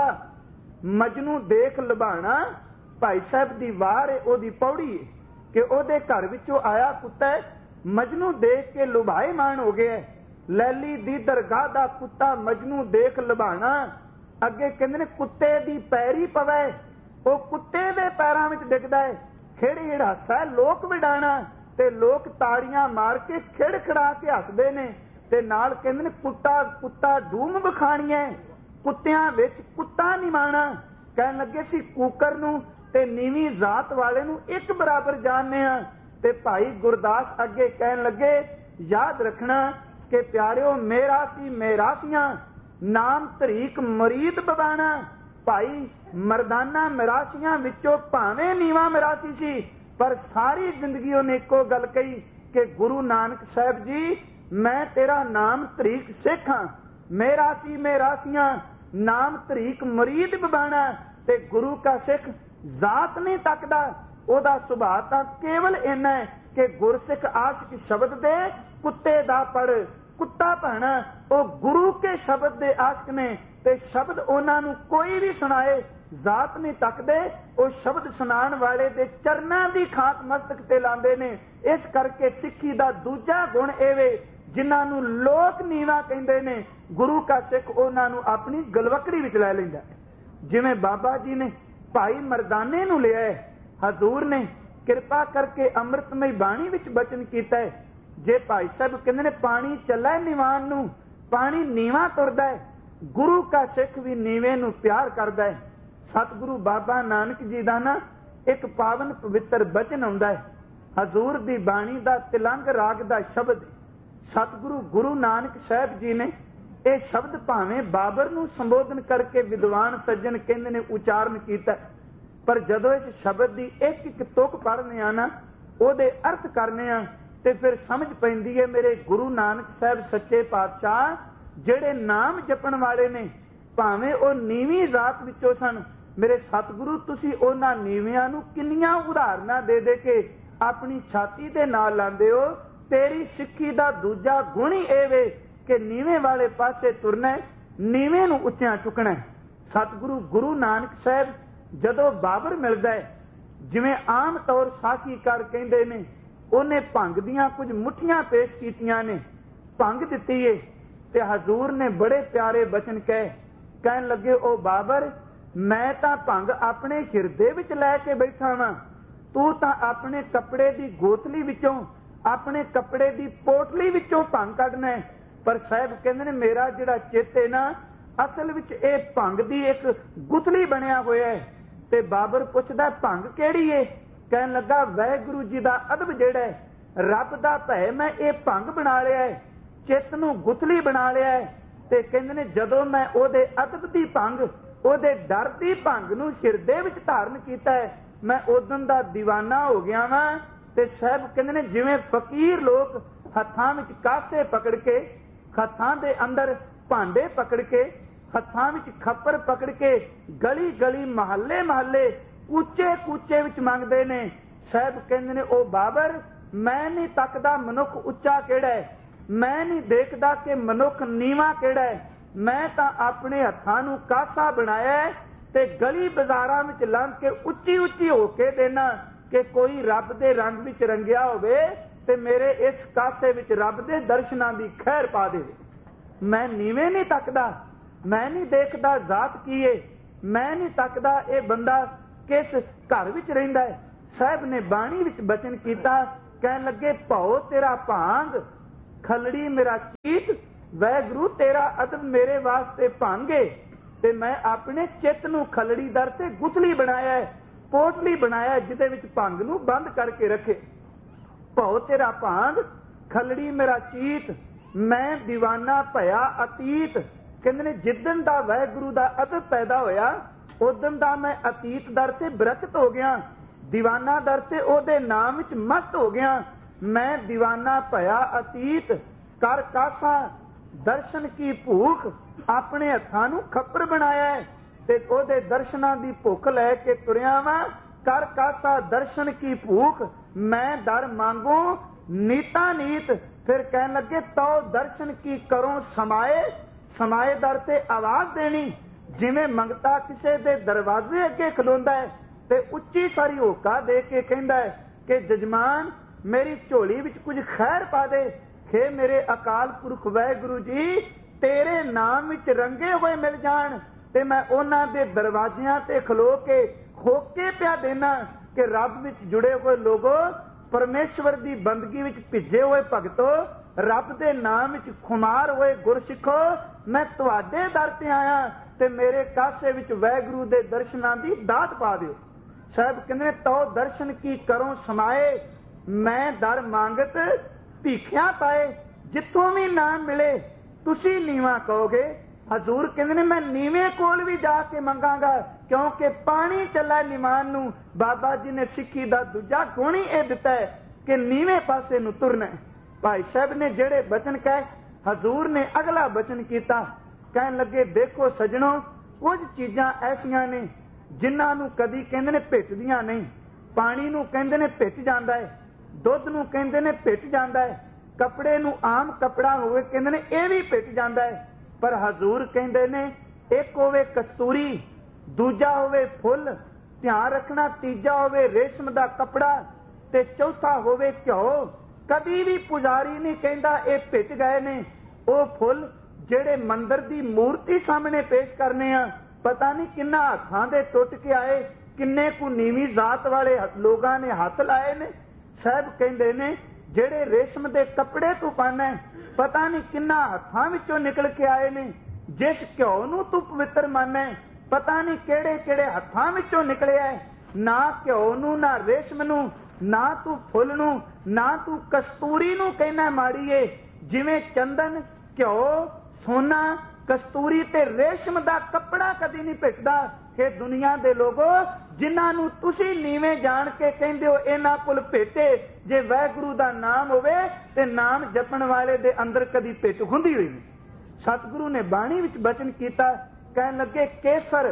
ਮਜਨੂ ਦੇਖ ਲੁਭਾਣਾ। ਭਾਈ ਸਾਹਿਬ ਦੀ ਵਾਰ ਹੈ, ਉਹਦੀ ਪੌੜੀ ਹੈ ਕਿ ਉਹਦੇ ਘਰ ਵਿੱਚੋਂ ਆਇਆ ਕੁੱਤਾ ਮਜਨੂ ਦੇਖ ਕੇ ਲੁਭਾਏਮਾਨ ਹੋ ਗਿਆ। ਲੈਲੀ ਦੀ ਦਰਗਾਹ ਦਾ ਕੁੱਤਾ ਮਜਨੂ ਦੇਖ ਲੁਭਾਣਾ। ਅੱਗੇ ਕਹਿੰਦੇ ਨੇ ਕੁੱਤੇ ਦੀ ਪੈਰੀ ਪਵੇ, ਉਹ ਕੁੱਤੇ ਦੇ ਪੈਰਾਂ ਵਿੱਚ ਡਿੱਗਦਾ ਹੈ। ਖੇੜ ਹਾਸਾ ਲੋਕ ਵਿਡਾਣਾ, ਤੇ ਲੋਕ ਤਾੜੀਆਂ ਮਾਰ ਕੇ ਖਿੜ ਖੜਾ ਕੇ ਹੱਸਦੇ ਨੇ। ਤੇ ਨਾਲ ਕਹਿੰਦੇ ਨੇ ਕੁੱਤਾ ਡੂਮ ਵਿਖਾਣੀਆਂ, ਕੁੱਤਿਆਂ ਵਿੱਚ ਕੁੱਤਾ ਨਿਮਾਣਾ। ਕਹਿਣ ਲੱਗੇ ਸੀ ਕੂਕਰ ਨੂੰ ਤੇ ਨੀਵੀਂ ਜ਼ਾਤ ਵਾਲੇ ਨੂੰ ਇੱਕ ਬਰਾਬਰ ਜਾਣਦੇ ਆ। ਤੇ ਭਾਈ ਗੁਰਦਾਸ ਅੱਗੇ ਕਹਿਣ ਲੱਗੇ, ਯਾਦ ਰੱਖਣਾ ਕਿ ਪਿਆਰਿਓ, ਮੇਰਾ ਸੀ ਮੇਰਾਸੀਆਂ ਨਾਮ ਤਰੀਕ ਮਰੀਦ ਬਵਾਣਾ। ਭਾਈ ਮਰਦਾਨਾ ਮਿਰਾਸੀਆਂ ਵਿੱਚੋਂ ਭਾਵੇਂ ਨੀਵਾਂ ਮਿਰਾਸੀ ਸੀ, ਪਰ ਸਾਰੀ ਜ਼ਿੰਦਗੀ ਉਹਨੇ ਇੱਕੋ ਗੱਲ ਕਹੀ ਕਿ ਗੁਰੂ ਨਾਨਕ ਸਾਹਿਬ ਜੀ, ਮੈਂ ਤੇਰਾ ਨਾਮ ਤਰੀਕ ਸਿੱਖ ਹਾਂ। ਮੇਰਾ ਸੀ ਮੇਰਾਸੀਆਂ ਨਾਮ ਤਰੀਕ ਮਰੀਦ ਬਵਾਣਾ। ਤੇ ਗੁਰੂ ਕਾ ਸਿੱਖ ਜ਼ਾਤ ਨਹੀਂ ਤੱਕਦਾ, ਉਹਦਾ ਸੁਭਾਅ ਤਾਂ ਕੇਵਲ ਇੰਨਾ ਹੈ ਕਿ ਗੁਰਸਿੱਖ ਆਸ਼ਿਕ ਸ਼ਬਦ ਦੇ ਕੁੱਤੇ ਦਾ ਪੜ ਕੁੱਤਾ ਭਾਣਾ। ਉਹ ਗੁਰੂ ਕੇ ਸ਼ਬਦ ਦੇ ਆਸ਼ਿਕ ਨੇ ਤੇ ਸ਼ਬਦ ਉਹਨਾਂ ਨੂੰ ਕੋਈ ਵੀ ਸੁਣਾਏ, ਜ਼ਾਤ ਨਹੀਂ ਤੱਕਦੇ। ਉਹ ਸ਼ਬਦ ਸੁਣਾਉਣ ਵਾਲੇ ਦੇ ਚਰਨਾਂ ਦੀ ਖਾਕ ਮਸਤਕ ਤੇ ਲਾਉਂਦੇ ਨੇ। ਇਸ ਕਰਕੇ ਸਿੱਖੀ ਦਾ ਦੂਜਾ ਗੁਣ ਇਹ ਵੇ, ਜਿਨ੍ਹਾਂ ਨੂੰ ਲੋਕ ਨੀਵਾ ਕਹਿੰਦੇ ਨੇ, ਗੁਰੂ ਕਾ ਸਿੱਖ ਉਹਨਾਂ ਨੂੰ ਆਪਣੀ ਗਲਵਕੜੀ ਵਿੱਚ ਲੈ ਲੈਂਦਾ। ਜਿਵੇਂ ਬਾਬਾ ਜੀ ਨੇ ਭਾਈ ਮਰਦਾਨੇ ਨੂੰ ਲਿਆ ਹੈ, ਹਜ਼ੂਰ ਨੇ ਕਿਰਪਾ ਕਰਕੇ ਅੰਮ੍ਰਿਤਮਈ ਬਾਣੀ ਵਿੱਚ ਬਚਨ ਕੀਤਾ ਹੈ, ਜੇ ਭਾਈ ਸਾਹਿਬ ਕਹਿੰਦੇ ਨੇ ਪਾਣੀ ਚੱਲਾ ਨਿਵਾਨ ਨੂੰ, ਪਾਣੀ ਨੀਵਾਂ ਤੁਰਦਾ ਹੈ। ਗੁਰੂ ਕਾ ਸਿੱਖ ਵੀ ਨੀਵੇਂ ਨੂੰ ਪਿਆਰ ਕਰਦਾ ਹੈ। ਸਤਿਗੁਰੂ ਬਾਬਾ ਨਾਨਕ ਜੀ ਦਾ ਨਾ ਇੱਕ ਪਾਵਨ ਪਵਿੱਤਰ ਬਚਨ ਆਉਂਦਾ ਹੈ, ਹਜ਼ੂਰ ਦੀ ਬਾਣੀ ਦਾ ਤਿਲੰਗ ਰਾਗ ਦਾ ਸ਼ਬਦ। ਸਤਿਗੁਰੂ ਗੁਰੂ ਨਾਨਕ ਸਾਹਿਬ ਜੀ ਨੇ ਇਹ ਸ਼ਬਦ ਭਾਵੇਂ ਬਾਬਰ ਨੂੰ ਸੰਬੋਧਨ ਕਰਕੇ ਵਿਦਵਾਨ ਸੱਜਣ ਕਹਿੰਦੇ ਨੇ ਉਚਾਰਨ ਕੀਤਾ, ਪਰ ਜਦੋਂ ਇਸ ਸ਼ਬਦ ਦੀ ਇੱਕ ਇੱਕ ਤੁਕ ਪੜ੍ਹਨੇ ਆ ਨਾ, ਉਹਦੇ ਅਰਥ ਕਰਨੇ ਆ, ਤੇ ਫਿਰ ਸਮਝ ਪੈਂਦੀ ਹੈ ਮੇਰੇ ਗੁਰੂ ਨਾਨਕ ਸਾਹਿਬ ਸੱਚੇ ਪਾਤਸ਼ਾਹ ਜਿਹੜੇ ਨਾਮ ਜਪਣ ਵਾਲੇ ਨੇ, ਭਾਵੇਂ ਉਹ ਨੀਵੀਂ ਜ਼ਾਤ ਵਿੱਚੋਂ ਸਨ, ਮੇਰੇ ਸਤਿਗੁਰੂ ਤੁਸੀਂ ਉਹਨਾਂ ਨੀਵਿਆਂ ਨੂੰ ਕਿੰਨੀਆਂ ਉਦਾਹਰਨਾਂ ਦੇ ਦੇ ਕੇ ਆਪਣੀ ਛਾਤੀ ਦੇ ਨਾਲ ਲਾਉਂਦੇ ਹੋ। ਤੇਰੀ ਸਿੱਖੀ ਦਾ ਦੂਜਾ ਗੁਣ ਹੀ ਇਹ ਵੇ ਕਿ ਨੀਵੇਂ ਵਾਲੇ ਪਾਸੇ ਤੁਰਨਾ, ਨੀਵੇਂ ਨੂੰ ਉੱਚਿਆਂ ਚੁੱਕਣਾ। ਸਤਿਗੁਰੂ ਗੁਰੂ ਨਾਨਕ ਸਾਹਿਬ ਜਦੋਂ ਬਾਬਰ ਮਿਲਦਾ ਹੈ, ਜਿਵੇਂ ਆਮ ਤੌਰ ਸਾਖੀਕਾਰ ਕਹਿੰਦੇ ਨੇ, ਉਹਨੇ ਭੰਗ ਦੀਆਂ ਕੁਝ ਮੁੱਠੀਆਂ ਪੇਸ਼ ਕੀਤੀਆਂ ਨੇ, ਭੰਗ ਦਿੱਤੀ ਏ, ਤੇ ਹਜ਼ੂਰ ਨੇ ਬੜੇ ਪਿਆਰੇ ਬਚਨ ਕਹਿਣ ਲੱਗੇ, ਉਹ ਬਾਬਰ, ਮੈਂ ਤਾਂ ਭੰਗ ਆਪਣੇ ਹਿਰਦੇ ਵਿੱਚ ਲੈ ਕੇ ਬੈਠਾ ਵਾਂ, ਤੂੰ ਤਾਂ ਆਪਣੇ ਕੱਪੜੇ ਦੀ ਗੋਥਲੀ ਵਿੱਚੋਂ, ਆਪਣੇ ਕੱਪੜੇ ਦੀ ਪੋਟਲੀ ਵਿੱਚੋਂ ਭੰਗ ਕੱਢਣਾ ਹੈ। ਪਰ ਸਾਹਿਬ ਕਹਿੰਦੇ ਨੇ ਮੇਰਾ ਜਿਹੜਾ ਚਿੱਤ ਹੈ ਨਾ, ਅਸਲ ਵਿੱਚ ਇਹ ਭੰਗ ਦੀ ਇੱਕ ਗੁਥਲੀ ਬਣਿਆ ਹੋਇਆ ਹੈ। ਤੇ ਬਾਬਰ ਪੁੱਛਦਾ ਭੰਗ ਕਿਹੜੀ ਏ? ਕਹਿਣ ਲੱਗਾ ਵਾਹਿਗੁਰੂ ਜੀ ਦਾ ਅਦਬ ਜਿਹੜਾ ਹੈ, ਰੱਬ ਦਾ ਭੈ ਮੈਂ ਇਹ ਭੰਗ ਬਣਾ ਲਿਆ ਹੈ, ਚਿੱਤ ਨੂੰ ਗੁਥਲੀ ਬਣਾ ਲਿਆ ਹੈ। ਤੇ ਕਹਿੰਦੇ ਨੇ ਜਦੋਂ ਮੈਂ ਉਹਦੇ ਅਦਬ ਦੀ ਭੰਗ, ਉਹਦੇ ਡਰ ਦੀ ਭੰਗ ਨੂੰ ਹਿਰਦੇ ਵਿੱਚ ਧਾਰਨ ਕੀਤਾ ਹੈ, ਮੈਂ ਉਦੋਂ ਦਾ ਦੀਵਾਨਾ ਹੋ ਗਿਆ ਵਾਂ। ਤੇ ਸਾਹਿਬ ਕਹਿੰਦੇ ਨੇ ਜਿਵੇਂ ਫਕੀਰ ਲੋਕ ਹੱਥਾਂ ਵਿੱਚ ਕਾਸੇ ਪਕੜ ਕੇ, ਹੱਥਾਂ ਦੇ ਅੰਦਰ ਭਾਂਡੇ ਪਕੜ ਕੇ, ਹੱਥਾਂ ਵਿੱਚ ਖੱਪਰ ਪਕੜ ਕੇ ਗਲੀ ਗਲੀ ਮਹੱਲੇ ਮਹੱਲੇ ਕੂਚੇ ਕੂਚੇ ਵਿੱਚ ਮੰਗਦੇ ਨੇ। ਸਾਹਿਬ ਕਹਿੰਦੇ ਨੇ ਉਹ ਬਾਬਰ, ਮੈਂ ਨਹੀਂ ਤੱਕਦਾ ਮਨੁੱਖ ਉੱਚਾ ਕਿਹੜਾ ਹੈ, ਮੈਂ ਨਹੀਂ ਦੇਖਦਾ ਕਿ ਮਨੁੱਖ ਨੀਵਾਂ ਕਿਹੜਾ ਹੈ, ਮੈਂ ਤਾਂ ਆਪਣੇ ਹੱਥਾਂ ਨੂੰ ਕਾਸਾ ਬਣਾਇਆ ਤੇ ਗਲੀ ਬਾਜ਼ਾਰਾਂ ਵਿੱਚ ਲੰਘ ਕੇ ਉੱਚੀ ਉੱਚੀ ਹੋ ਕੇ ਦੇਣਾ ਕਿ ਕੋਈ ਰੱਬ ਦੇ ਰੰਗ ਵਿੱਚ ਰੰਗਿਆ ਹੋਵੇ ਤੇ ਮੇਰੇ ਇਸ ਕਾਸੇ ਵਿੱਚ ਰੱਬ ਦੇ ਦਰਸ਼ਨਾਂ ਦੀ ਖੈਰ ਪਾ ਦੇਵੇ। ਮੈਂ ਨੀਵੇਂ ਨਹੀਂ ਤੱਕਦਾ, ਮੈਂ ਨਹੀਂ ਦੇਖਦਾ ਜ਼ਾਤ ਕੀ ਏ, ਮੈਂ ਨਹੀਂ ਤੱਕਦਾ ਇਹ ਬੰਦਾ ਕਿਸ ਘਰ ਵਿੱਚ ਰਹਿੰਦਾ ਹੈ। ਸਾਹਿਬ ਨੇ ਬਾਣੀ ਵਿੱਚ ਬਚਨ ਕੀਤਾ, ਕਹਿਣ ਲੱਗੇ ਭਉ ਤੇਰਾ ਭਾਂਗ, ਖਲੜੀ ਮੇਰਾ ਚੀਤ, ਵਾਹਿਗੁਰੂ ਤੇਰਾ ਅਦਬ ਮੇਰੇ ਵਾਸਤੇ ਭਾਂਗੇ। ਤੇ ਮੈਂ ਆਪਣੇ ਚਿੱਤ ਨੂੰ ਖਲੜੀ ਦਰ ਤੇ ਗੁਥਲੀ ਬਣਾਇਆ ਹੈ, ਪੋਟਲੀ ਬਣਾਇਆ ਜਿਹਦੇ ਵਿੱਚ ਭੰਗ ਨੂੰ ਬੰਦ ਕਰਕੇ ਰੱਖੇ। ਭਉ ਤੇਰਾ ਭਾਂਗ, ਖਲੜੀ ਮੇਰਾ ਚੀਤ, ਮੈਂ ਦੀਵਾਨਾ ਭਇਆ ਅਤੀਤ। ਕਹਿੰਦੇ ਨੇ ਜਿੱਦਣ ਦਾ ਵਾਹਿਗੁਰੂ ਦਾ ਅਦਬ ਪੈਦਾ ਹੋਇਆ, उदन दा मैं अतीत दर ते विरक्त हो गया, दीवाना दर ते ओदे नाम विच मस्त हो गया। मैं दीवाना भया अतीत कर कासा, दर्शन की भूख अपने हत्थां नूं खप्पर बनाया है, ते ओदे दर्शनां दी भुख लै के तुरिया वां। कर कासा दर्शन की भूख मैं दर मांगू नीता नीत। फिर कहन लगे तो दर्शन की करो समाए, समाए दर ते आवाज देनी, जिवें मंगता किसे दे दरवाजे अगे खलोंदा है ते उच्ची सारी होका दे के कहंदा है कि जजमान मेरी झोली विच कुछ खैर पा दे। हे मेरे अकाल पुरख वाहिगुरू जी, तेरे नाम विच रंगे हुए मिल जाण ते मैं उन्हां दे दरवाजियां ते खलो के होके पिया देना कि रब विच जुड़े हुए लोगो, परमेश्वर दी बंदगी विच भिजे हुए भगतो, रब दे नाम विच खुमार हुए गुरसिखो, मैं तुहाडे दर ते आया ते मेरे कासे विच वाहिगुरू दे दर्शनां दी दात पा दिओ। साहब कहंदे तो दर्शन की करो समाए, मैं दर मांगत भीखिया पाए। जिथों भी नाम मिले तुसी नीवा कहोगे। हजूर कहंदे ने मैं नीवे कोल भी जाके मंगांगा, क्योंकि पानी चला निमान नूं। बाबा जी ने सिੱਖੀ ਦਾ दूजा गुण ही यह दिता है कि नीवे पासे नूं तुरना है। भाई साहब ने जेड़े बचन कहे, हजूर ने अगला बचन किया, कहन लगे देखो सजणों, कुछ चीज़ां ऐसियां ने जिन्हां नूं कदी कहंदे ने भिटदियां नहीं। पानी नूं कहंदे ने भिट जांदा है, दुध नूं कहंदे ने भिट जांदा है, कपड़े नूं आम कपड़ा होवे कहंदे ने यह भी भिट जांदा है। पर हजूर कहंदे ने एक होवे कस्तूरी, दूजा होवे फुल, ध्यान रखना तीजा होवे रेशम दा कपड़ा, ते चौथा होवे घ्यो। कदी भी पुजारी नहीं कहंदा ये भिट गए ने। वो फुल जेड़े मंदिर दी मूर्ति सामने पेश करने आ, पता नहीं किन्ना हत्थां दे टुट के आए, किन्ने कु नीवी जात वाले लोगां ने हथ लाए ने। साहब कहंदे ने जेड़े रेशम दे कपड़े तू पाना, पता नहीं किन्ना हत्थां विचों निकल के आए ने। जिस घ्यो नूं तू पवित्र माने, पता नहीं केड़े केड़े हत्थां विचों निकलिया है। ना घ्यो नूं, ना रेशम नूं, ना तू फुल नूं, ना तू कस्तूरी नूं कहना माड़ी है। जिवें चंदन, घ्यो, सोना, कस्तूरी ते रेशम दा कपड़ा कदी नहीं भिटदा। कि दुनिया दे लोगो जिन्हां नूं तुसीं नीवें जान के कहंदे हो इन्हां कोल भिटे, जे वाहिगुरू दा नाम होवे ते नाम जपण वाले दे अंदर कदी भिट हुंदी होई नहीं। सतगुरु ने बाणी विच बचन कीता, कहन लगे केसर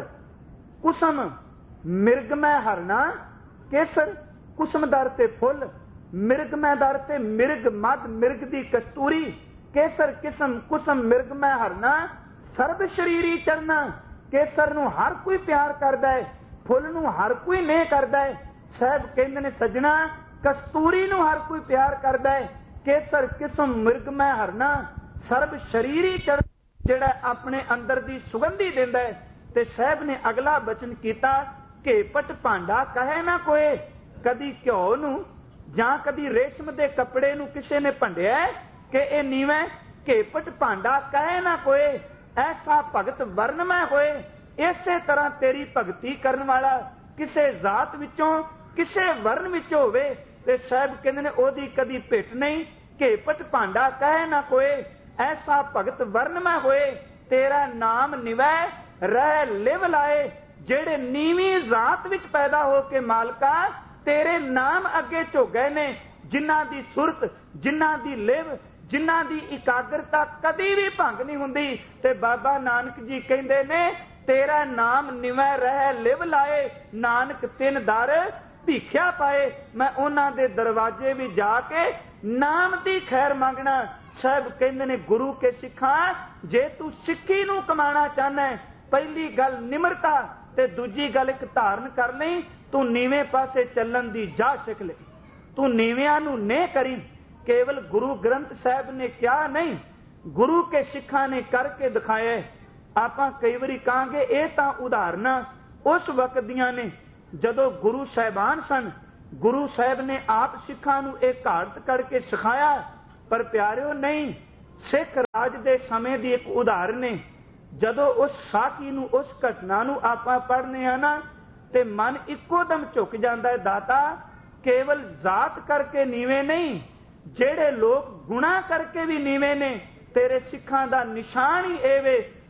कुसम मिर्गमै हरना। केसर कुसम दर ते फुल, मिर्गमै दर ते मिर्ग मद मिर्ग दी कस्तूरी। केसर किसम कुसम मिर्गमै हरना, सर्ब शरीरी चरना। केसर नूं हर कोई प्यार करदा है, फुल नूं हर कोई नहीं करदा है। साहब कहंदे ने सजना कस्तूरी नूं हर कोई प्यार करदा है। केसर किसम मिर्गमै हरना, सर्ब शरीरी चरना, जेड़ा अपने अंदर दी सुगंधी दिंदा है। ते साहब ने अगला बचन कीता, घेपट भांडा कहे ना कोई। कदी घ्यो नूं जां कदी रेशम दे कपड़े नूं किसे ने भंडिया कि यह नीवा, घेपट भांडा कहे ना कोई। ऐसा भगत वर्णमय होए। इसे तरह तेरी भगती करन वाला किसे जात विचों किसे वर्ण विचों होवे ते साहब कहंदे ने ओदी कदी भिट नहीं। घेपट भांडा कहे ना कोई, ऐसा भगत वर्णमय होए। तेरा नाम निवै रह लिव लाए। जेड़े नीवी जात विच पैदा हो के मालका तेरे नाम अगे झोगे ने, जिन्हां दी सुरत, जिन्हां दी लिव, जिन्हां दी इकाग्रता कदी भी भंग नहीं हुंदी। ते बाबा नानक जी कहंदे ने तेरा नाम निवै रह लिव लाए। नानक तिन दर भीखिया पाए। मैं उन्हां दे दरवाजे भी जाके नाम दी खैर मंगना। साहब कहंदे ने गुरु के सिखां, जे तू सिੱਖੀ नूं कमाना चाहना है, पहली गल निमरता ते दूजी गल एक धारण कर लई। तू नीवें पासे चलण दी जा सिख ले। तू नीवियां नूं नहीं करी। केवल गुरु ग्रंथ साहब ने क्या नहीं, गुरु के सिखा ने करके दिखाया। आपां कई बारी कहांगे ये तां उदाहरण उस वक्त दियां ने जदों गुरु साहिबान सन। गुरु साहब ने आप सिखा नूं एक घाट करके सिखाया। पर प्यारिओ नहीं, सिख राज दे समय दी एक उदाहरण है। जदों उस साखी नूं, उस घटना नूं आपां पढ़ने आ ना, ते मन इक्को दम झुक जाता है। दाता केवल जात करके नीवे नहीं, जेड़े लोग गुणा करके भी नीवे ने, तेरे सिखां दा निशान ही एवे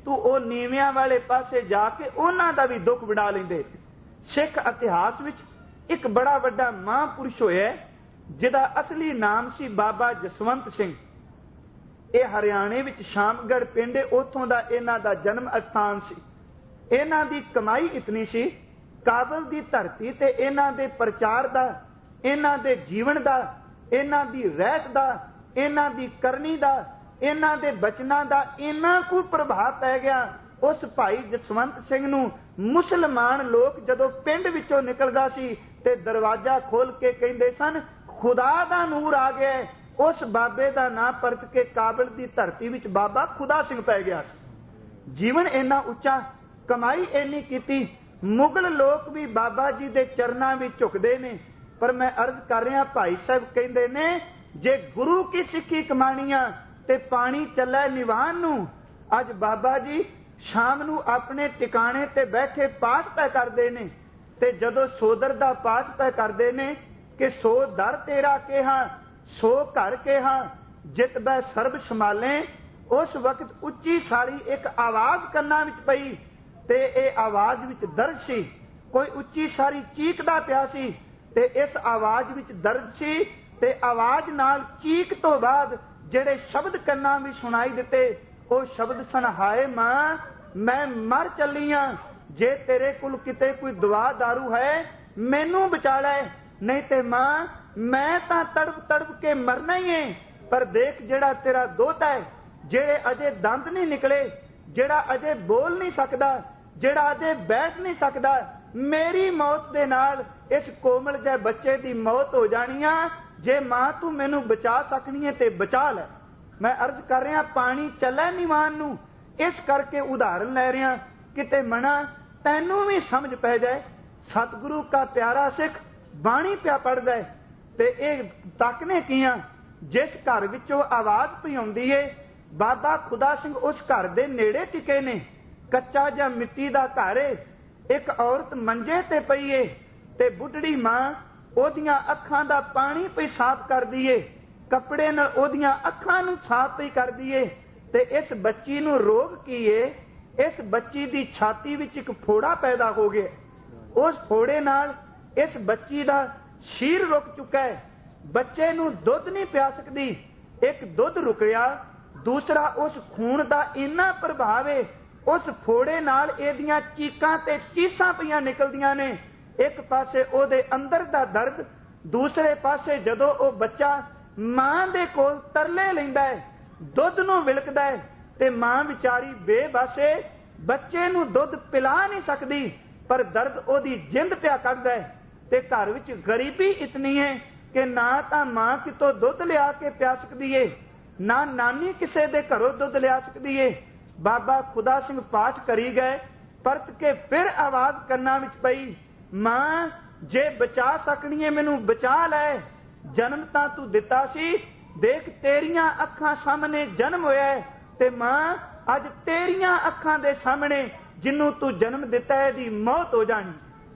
ਤੂੰ ਉਹ ਨੀਵਿਆਂ ਵਾਲੇ ਪਾਸੇ ਜਾ ਕੇ ਉਹਨਾਂ ਦਾ ਵੀ ਦੁੱਖ ਵਡਾ ਲੈਂਦੇ। ਸਿੱਖ ਇਤਿਹਾਸ ਵਿੱਚ ਇੱਕ ਬੜਾ ਵੱਡਾ ਮਹਾਂਪੁਰਸ਼ ਹੋਇਆ ਜਿਹਦਾ ਅਸਲੀ ਨਾਮ ਸੀ ਬਾਬਾ ਜਸਵੰਤ ਸਿੰਘ। ਇਹ ਹਰਿਆਣੇ ਵਿੱਚ ਸ਼ਾਮਗੜ੍ਹ ਪਿੰਡ, ਉੱਥੋਂ ਦਾ ਇਹਨਾਂ ਦਾ ਜਨਮ ਅਸਥਾਨ ਸੀ। ਇਹਨਾਂ ਦੀ ਕਮਾਈ ਇਤਨੀ ਸੀ, ਕਾਬਲ ਦੀ ਧਰਤੀ ਤੇ ਇਹਨਾਂ ਦੇ ਪ੍ਰਚਾਰ ਦਾ, ਇਹਨਾਂ ਦੇ ਜੀਵਨ ਦਾ, ਇਹਨਾਂ ਦੀ ਰਹਿਤ ਦਾ, ਇਹਨਾਂ ਦੀ ਕਰਨੀ ਦਾ, ਇਹਨਾਂ ਦੇ ਬਚਨਾਂ ਦਾ ਇੰਨਾ ਕੁ ਪ੍ਰਭਾਵ ਪੈ ਗਿਆ। ਉਸ ਭਾਈ ਜਸਵੰਤ ਸਿੰਘ ਨੂੰ ਮੁਸਲਮਾਨ ਲੋਕ ਜਦੋਂ ਪਿੰਡ ਵਿੱਚੋਂ ਨਿਕਲਦਾ ਸੀ ਤੇ ਦਰਵਾਜ਼ਾ ਖੋਲ ਕੇ ਕਹਿੰਦੇ ਸਨ, ਖੁਦਾ ਦਾ ਨੂਰ ਆ ਗਿਆ। ਉਸ ਬਾਬੇ ਦਾ ਨਾਂ ਪਰਤ ਕੇ ਕਾਬਲ ਦੀ ਧਰਤੀ ਵਿੱਚ ਬਾਬਾ ਖੁਦਾ ਸਿੰਘ ਪੈ ਗਿਆ ਸੀ। ਜੀਵਨ ਇੰਨਾ ਉੱਚਾ, ਕਮਾਈ ਇੰਨੀ ਕੀਤੀ, ਮੁਗਲ ਲੋਕ ਵੀ ਬਾਬਾ ਜੀ ਦੇ ਚਰਨਾਂ ਵਿੱਚ ਝੁਕਦੇ ਨੇ। ਪਰ ਮੈਂ ਅਰਜ਼ ਕਰ ਰਿਹਾ, ਭਾਈ ਸਾਹਿਬ ਕਹਿੰਦੇ ਨੇ, ਜੇ ਗੁਰੂ ਕੀ ਸਿੱਖੀ ਕਮਾਣੀਆਂ ਤੇ ਪਾਣੀ ਚੱਲੇ ਨਿਵਾਨ ਨੂੰ। ਅੱਜ ਬਾਬਾ ਜੀ ਸ਼ਾਮ ਨੂੰ ਆਪਣੇ ਟਿਕਾਣੇ ਤੇ ਬੈਠੇ ਪਾਠ ਪੈ ਕਰਦੇ ਨੇ, ਤੇ ਜਦੋਂ ਸੋਦਰ ਦਾ ਪਾਠ ਪੈ ਕਰਦੇ ਨੇ ਕਿ ਸੋ ਦਰ ਤੇਰਾ ਕਿਹਾ, ਸੋ ਘਰ ਕਿਹਾ, ਜਿਤ ਬੈ ਸਰਬ ਸੰਭਾਲੇ, ਉਸ ਵਕਤ ਉੱਚੀ ਸਾਰੀ ਇੱਕ ਆਵਾਜ਼ ਕੰਨਾਂ ਵਿੱਚ ਪਈ ਤੇ ਇਹ ਆਵਾਜ਼ ਵਿੱਚ ਦਰਦ ਸੀ। ਕੋਈ ਉੱਚੀ ਸਾਰੀ ਚੀਕਦਾ ਪਿਆ ਸੀ ਤੇ ਇਸ ਆਵਾਜ਼ ਵਿੱਚ ਦਰਦ ਸੀ, ਤੇ ਆਵਾਜ਼ ਨਾਲ ਚੀਕ ਤੋਂ ਬਾਅਦ ਜਿਹੜੇ ਸ਼ਬਦ ਕੰਨਾਂ ਵਿੱਚ ਸੁਣਾਈ ਦਿੱਤੇ, ਉਹ ਸ਼ਬਦ ਸਨ, ਹਾਏ ਮਾਂ ਮੈਂ ਮਰ ਚੱਲੀ ਆਂ, ਜੇ ਤੇਰੇ ਕੋਲ ਕਿਤੇ ਕੋਈ ਦਵਾ ਦਾਰੂ ਹੈ ਮੈਨੂੰ ਬਚਾ ਲੈ, ਨਹੀਂ ਤੇ ਮਾਂ ਮੈਂ ਤਾਂ ਤੜਪ ਤੜਪ ਕੇ ਮਰਨਾ ਹੀ ਏ। ਪਰ ਦੇਖ ਜਿਹੜਾ ਤੇਰਾ ਦੋਹਤਾ ਹੈ, ਜਿਹੜੇ ਅਜੇ ਦੰਦ ਨਹੀਂ ਨਿਕਲੇ, ਜਿਹੜਾ ਅਜੇ ਬੋਲ ਨਹੀਂ ਸਕਦਾ, ਜਿਹੜਾ ਅਜੇ ਬੈਠ ਨਹੀਂ ਸਕਦਾ, ਮੇਰੀ ਮੌਤ ਦੇ ਨਾਲ ਇਸ ਕੋਮਲ ਜਿਹੇ ਬੱਚੇ ਦੀ ਮੌਤ ਹੋ ਜਾਣੀ ਆ। ਜੇ ਮਾਂ ਤੂੰ ਮੈਨੂੰ ਬਚਾ ਸਕਣੀ ਹੈ ਤੇ ਬਚਾ ਲੈ। ਮੈਂ ਅਰਜ਼ ਕਰ ਰਿਹਾ, ਪਾਣੀ ਚੱਲੇ ਨਿਵਾਨ ਨੂੰ ਇਸ ਕਰਕੇ ਉਦਾਹਰਨ ਲੈ ਰਿਹਾ, ਕਿਤੇ ਮਣਾ ਤੈਨੂੰ ਵੀ ਸਮਝ ਪੈ ਜਾਏ। ਸਤਿਗੁਰੂ ਦਾ ਪਿਆਰਾ ਸਿੱਖ ਬਾਣੀ ਪਿਆ ਪੜਦਾ ਤੇ ਇਹ ਤੱਕਨੇ ਕੀਆਂ, ਜਿਸ ਘਰ ਵਿੱਚੋਂ ਆਵਾਜ਼ ਪਈ ਆਉਂਦੀ ਏ, ਬਾਬਾ ਖੁਦਾ ਸਿੰਘ ਉਸ ਘਰ ਦੇ ਨੇੜੇ ਟਿਕੇ ਨੇ। ਕੱਚਾ ਜਿਹਾ ਮਿੱਟੀ ਦਾ ਘਰ ਏ, ਇੱਕ ਔਰਤ ਮੰਜੇ ਤੇ ਪਈ ਏ ਤੇ ਬੁੱਢੜੀ ਮਾਂ ਉਹਦੀਆਂ ਅੱਖਾਂ ਦਾ ਪਾਣੀ ਪਈ ਸਾਫ਼ ਕਰਦੀ ਏ, ਕੱਪੜੇ ਨਾਲ ਉਹਦੀਆਂ ਅੱਖਾਂ ਨੂੰ ਸਾਫ਼ ਪਈ ਕਰਦੀ ਏ। ਤੇ ਇਸ ਬੱਚੀ ਨੂੰ ਰੋਗ ਕੀ ਏ? ਇਸ ਬੱਚੀ ਦੀ ਛਾਤੀ ਵਿੱਚ ਇੱਕ ਫੋੜਾ ਪੈਦਾ ਹੋ ਗਿਆ। ਉਸ ਫੋੜੇ ਨਾਲ ਇਸ ਬੱਚੀ ਦਾ ਸ਼ੀਰ ਰੁਕ ਚੁੱਕਾ ਹੈ। ਬੱਚੇ ਨੂੰ ਦੁੱਧ ਨਹੀਂ ਪਿਆ ਸਕਦੀ। ਇੱਕ ਦੁੱਧ ਰੁਕਿਆ, ਦੂਸਰਾ ਉਸ ਖੂਨ ਦਾ ਇੰਨਾ ਪ੍ਰਭਾਵ ਹੈ, ਉਸ ਫੋੜੇ ਨਾਲ ਇਹਦੀਆਂ ਚੀਕਾਂ ਤੇ ਚੀਸਾਂ ਪਈਆਂ ਨਿਕਲਦੀਆਂ ਨੇ। ਇੱਕ ਪਾਸੇ ਉਹਦੇ ਅੰਦਰ ਦਾ ਦਰਦ, ਦੂਸਰੇ ਪਾਸੇ ਜਦੋਂ ਉਹ ਬੱਚਾ ਮਾਂ ਦੇ ਕੋਲ ਤਰਲੇ ਲੈਂਦਾ ਹੈ, ਦੁੱਧ ਨੂੰ ਵਿਲਕਦਾ ਹੈ, ਤੇ ਮਾਂ ਵਿਚਾਰੀ ਬੇਬਸੇ ਬੱਚੇ ਨੂੰ ਦੁੱਧ ਪਿਲਾ ਨਹੀਂ ਸਕਦੀ, ਪਰ ਦਰਦ ਉਹਦੀ ਜਿੰਦ ਪਿਆ ਕੱਢਦਾ ਹੈ। ਤੇ ਘਰ ਵਿੱਚ ਗਰੀਬੀ ਇਤਨੀ ਹੈ ਕਿ ਨਾ ਤਾਂ ਮਾਂ ਕਿਤੋਂ ਦੁੱਧ ਲਿਆ ਕੇ ਪਿਆ ਸਕਦੀ ਏ, ਨਾ ਨਾਨੀ ਕਿਸੇ ਦੇ ਘਰੋਂ ਦੁੱਧ ਲਿਆ ਸਕਦੀ ਏ। ਬਾਬਾ ਖੁਦਾ ਸਿੰਘ ਪਾਠ ਕਰੀ ਗਏ, ਪਰਤ ਕੇ ਫਿਰ ਆਵਾਜ਼ ਕੰਨਾਂ ਵਿੱਚ ਪਈ, ਮਾਂ ਜੇ ਬਚਾ ਸਕਣੀ ਏ ਮੈਨੂੰ ਬਚਾ ਲੈ। ਜਨਮ ਤਾਂ ਤੂੰ ਦਿੱਤਾ ਸੀ, ਦੇਖ ਤੇਰੀਆਂ ਅੱਖਾਂ ਸਾਹਮਣੇ ਜਨਮ ਹੋਇਆ, ਤੇ ਮਾਂ ਅੱਜ ਤੇਰੀਆਂ ਅੱਖਾਂ ਦੇ ਸਾਹਮਣੇ ਜਿਹਨੂੰ ਤੂੰ ਜਨਮ ਦਿੱਤਾ ਇਹਦੀ ਮੌਤ ਹੋ ਜਾਣੀ।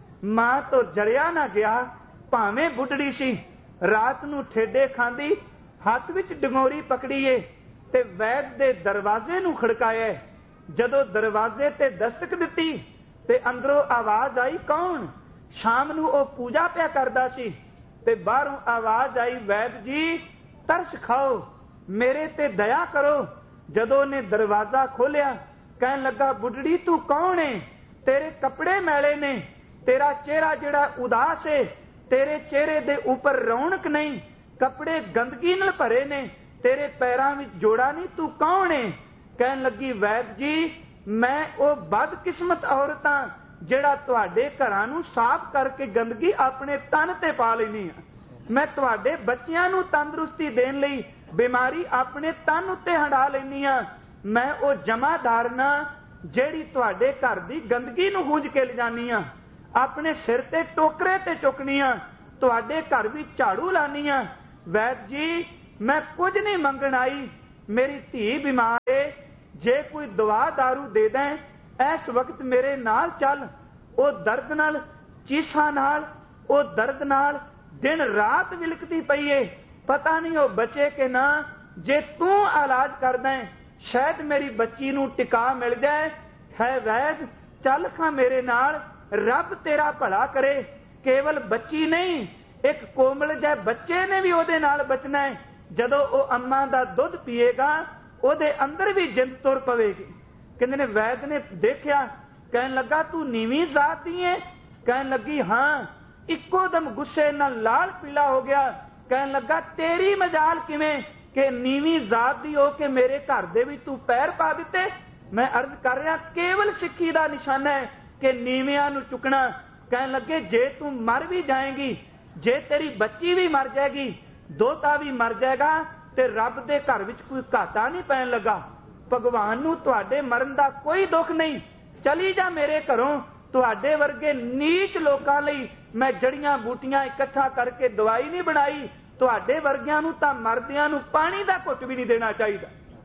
ਮਾਂ ਤੋਂ ਜਰਿਆ ਨਾ ਗਿਆ, ਭਾਵੇਂ ਬੁੱਢੜੀ ਸੀ, ਰਾਤ ਨੂੰ ਠੇਡੇ ਖਾਂਦੀ, ਹੱਥ ਵਿੱਚ ਡੰਗੋਰੀ ਪਕੜੀ ਏ ਤੇ ਵੈਦ ਦੇ ਦਰਵਾਜ਼ੇ ਨੂੰ ਖੜਕਾਇਆ। ਜਦੋਂ ਦਰਵਾਜ਼ੇ ਤੇ ਦਸਤਕ ਦਿੱਤੀ ਤੇ ਅੰਦਰੋਂ ਆਵਾਜ਼ ਆਈ, ਕੌਣ? ਸ਼ਾਮ ਨੂੰ ਉਹ ਪੂਜਾ ਪਿਆ ਕਰਦਾ ਸੀ ਤੇ ਬਾਹਰੋਂ ਆਵਾਜ਼ ਆਈ, ਵੈਦ ਜੀ ਤਰਸ ਖਾਓ, ਮੇਰੇ ਤੇ ਦਇਆ ਕਰੋ। ਜਦੋਂ ਉਹਨੇ ਦਰਵਾਜ਼ਾ ਖੋਲਿਆ, ਕਹਿਣ ਲੱਗਾ, ਬੁੱਢੜੀ ਤੂੰ ਕੌਣ ਏ? ਤੇਰੇ ਕੱਪੜੇ ਮੈਲੇ ਨੇ, ਤੇਰਾ ਚਿਹਰਾ ਜਿਹੜਾ ਉਦਾਸ ਏ, ਤੇਰੇ ਚਿਹਰੇ ਦੇ ਉੱਪਰ ਰੌਣਕ ਨਹੀਂ, ਕੱਪੜੇ ਗੰਦਗੀ ਨਾਲ ਭਰੇ ਨੇ, ਤੇਰੇ ਪੈਰਾਂ ਵਿੱਚ ਜੋੜਾ ਨਹੀਂ, ਤੂੰ ਕੌਣ ਏ? ਕਹਿਣ ਲੱਗੀ, ਵੈਦ ਜੀ ਮੈਂ ਉਹ ਬਦਕਿਸਮਤ ਔਰਤਾਂ ਜਿਹੜਾ ਤੁਹਾਡੇ ਘਰਾਂ ਨੂੰ ਸਾਫ਼ ਕਰਕੇ ਗੰਦਗੀ ਆਪਣੇ ਤਨ ਤੇ ਪਾ ਲੈਣੀ ਆ। ਮੈਂ ਤੁਹਾਡੇ ਬੱਚਿਆਂ ਨੂੰ ਤੰਦਰੁਸਤੀ ਦੇਣ ਲਈ ਬਿਮਾਰੀ ਆਪਣੇ ਤਨ ਉੱਤੇ ਹੰਡਾ ਲੈਣੀ ਆ। ਮੈਂ ਉਹ ਜਮਾਦਾਰਨਾ ਜਿਹੜੀ ਤੁਹਾਡੇ ਘਰ ਦੀ ਗੰਦਗੀ ਨੂੰ ਗੂੰਜ ਕੇ ਲਿਜਾਨੀ ਆ, ਆਪਣੇ ਸਿਰ ਤੇ ਟੋਕਰੇ ਤੇ ਚੁੱਕਣੀ ਆ, ਤੁਹਾਡੇ ਘਰ ਵੀ ਝਾੜੂ ਲਾਨੀ ਆ। ਵੈਦ ਜੀ ਮੈਂ ਕੁਝ ਨਹੀਂ ਮੰਗਣ ਆਈ, ਮੇਰੀ ਧੀ ਬਿਮਾਰ ਏ, ਜੇ ਕੋਈ ਦਵਾ ਦਾਰੂ ਦੇ ਦੇਂ, ਇਸ ਵਕਤ ਮੇਰੇ ਨਾਲ ਚੱਲ। ਉਹ ਦਰਦ ਨਾਲ, ਚੀਸਾਂ ਨਾਲ, ਉਹ ਦਰਦ ਨਾਲ ਦਿਨ ਰਾਤ ਵਿਲਕਦੀ ਪਈ ਏ, ਪਤਾ ਨਹੀਂ ਉਹ ਬਚੇ ਕਿ ਨਾ। ਜੇ ਤੂੰ ਇਲਾਜ ਕਰਦਾ, शायद मेरी बच्ची नूं टिका मिल जाए। है वैद, चल खां मेरे नाल, रब तेरा भला करे। केवल बच्ची नहीं, एक कोमल जै बच्चे ने भी ਉਹਦੇ ਨਾਲ बचना है। ਜਦੋਂ ਉਹ ਅੰਮਾ ਦਾ ਦੁੱਧ ਪੀਏਗਾ ਉਹਦੇ ਅੰਦਰ ਵੀ ਜਿੰਦ ਤੁਰ ਪਵੇਗੀ। ਕਹਿੰਦੇ ਨੇ ਵੈਦ ਨੇ ਦੇਖਿਆ, ਕਹਿਣ ਲੱਗਾ ਤੂੰ ਨੀਵੀਂ ਜ਼ਾਤ ਦੀ ਹੈ? ਕਹਿਣ ਲੱਗੀ ਹਾਂ। ਇੱਕੋ ਦਮ ਗੁੱਸੇ ਨਾਲ ਲਾਲ ਪੀਲਾ ਹੋ ਗਿਆ। ਕਹਿਣ ਲੱਗਾ ਤੇਰੀ ਮਜਾਲ ਕਿਵੇਂ ਕਿ ਨੀਵੀਂ ਜ਼ਾਤ ਦੀ ਹੋ ਕੇ ਮੇਰੇ ਘਰ ਦੇ ਵੀ ਤੂੰ ਪੈਰ ਪਾ ਦਿੱਤੇ। ਮੈਂ ਅਰਜ਼ ਕਰ ਰਿਹਾ ਕੇਵਲ ਸਿੱਖੀ ਦਾ ਨਿਸ਼ਾਨਾ ਹੈ ਕਿ ਨੀਵਿਆਂ ਨੂੰ ਚੁੱਕਣਾ। ਕਹਿਣ ਲੱਗੇ ਜੇ ਤੂੰ ਮਰ ਵੀ ਜਾਏਗੀ, ਜੇ ਤੇਰੀ ਬੱਚੀ ਵੀ ਮਰ ਜਾਏਗੀ, ਦੋਤਾ ਵੀ ਮਰ ਜਾਏਗਾ, ਤੇ ਰੱਬ ਦੇ ਘਰ ਵਿੱਚ ਕੋਈ ਘਾਟਾ ਨਹੀਂ ਪੈਣ ਲੱਗਾ। ਭਗਵਾਨ ਨੂੰ ਤੁਹਾਡੇ ਮਰਨ ਦਾ ਕੋਈ ਦੁੱਖ ਨਹੀਂ। ਚਲੀ ਜਾ ਮੇਰੇ ਘਰੋਂ। ਤੁਹਾਡੇ ਵਰਗੇ ਨੀਚ ਲੋਕਾਂ ਲਈ ਮੈਂ ਜੜੀਆਂ ਬੂਟੀਆਂ ਇਕੱਠਾ ਕਰਕੇ ਦਵਾਈ ਨਹੀਂ ਬਣਾਈ। ਤੁਹਾਡੇ ਵਰਗਿਆਂ ਨੂੰ ਤਾਂ ਮਰਦਿਆਂ ਨੂੰ ਪਾਣੀ ਦਾ ਘੁੱਟ ਵੀ ਨਹੀਂ ਦੇਣਾ ਚਾਹੀਦਾ।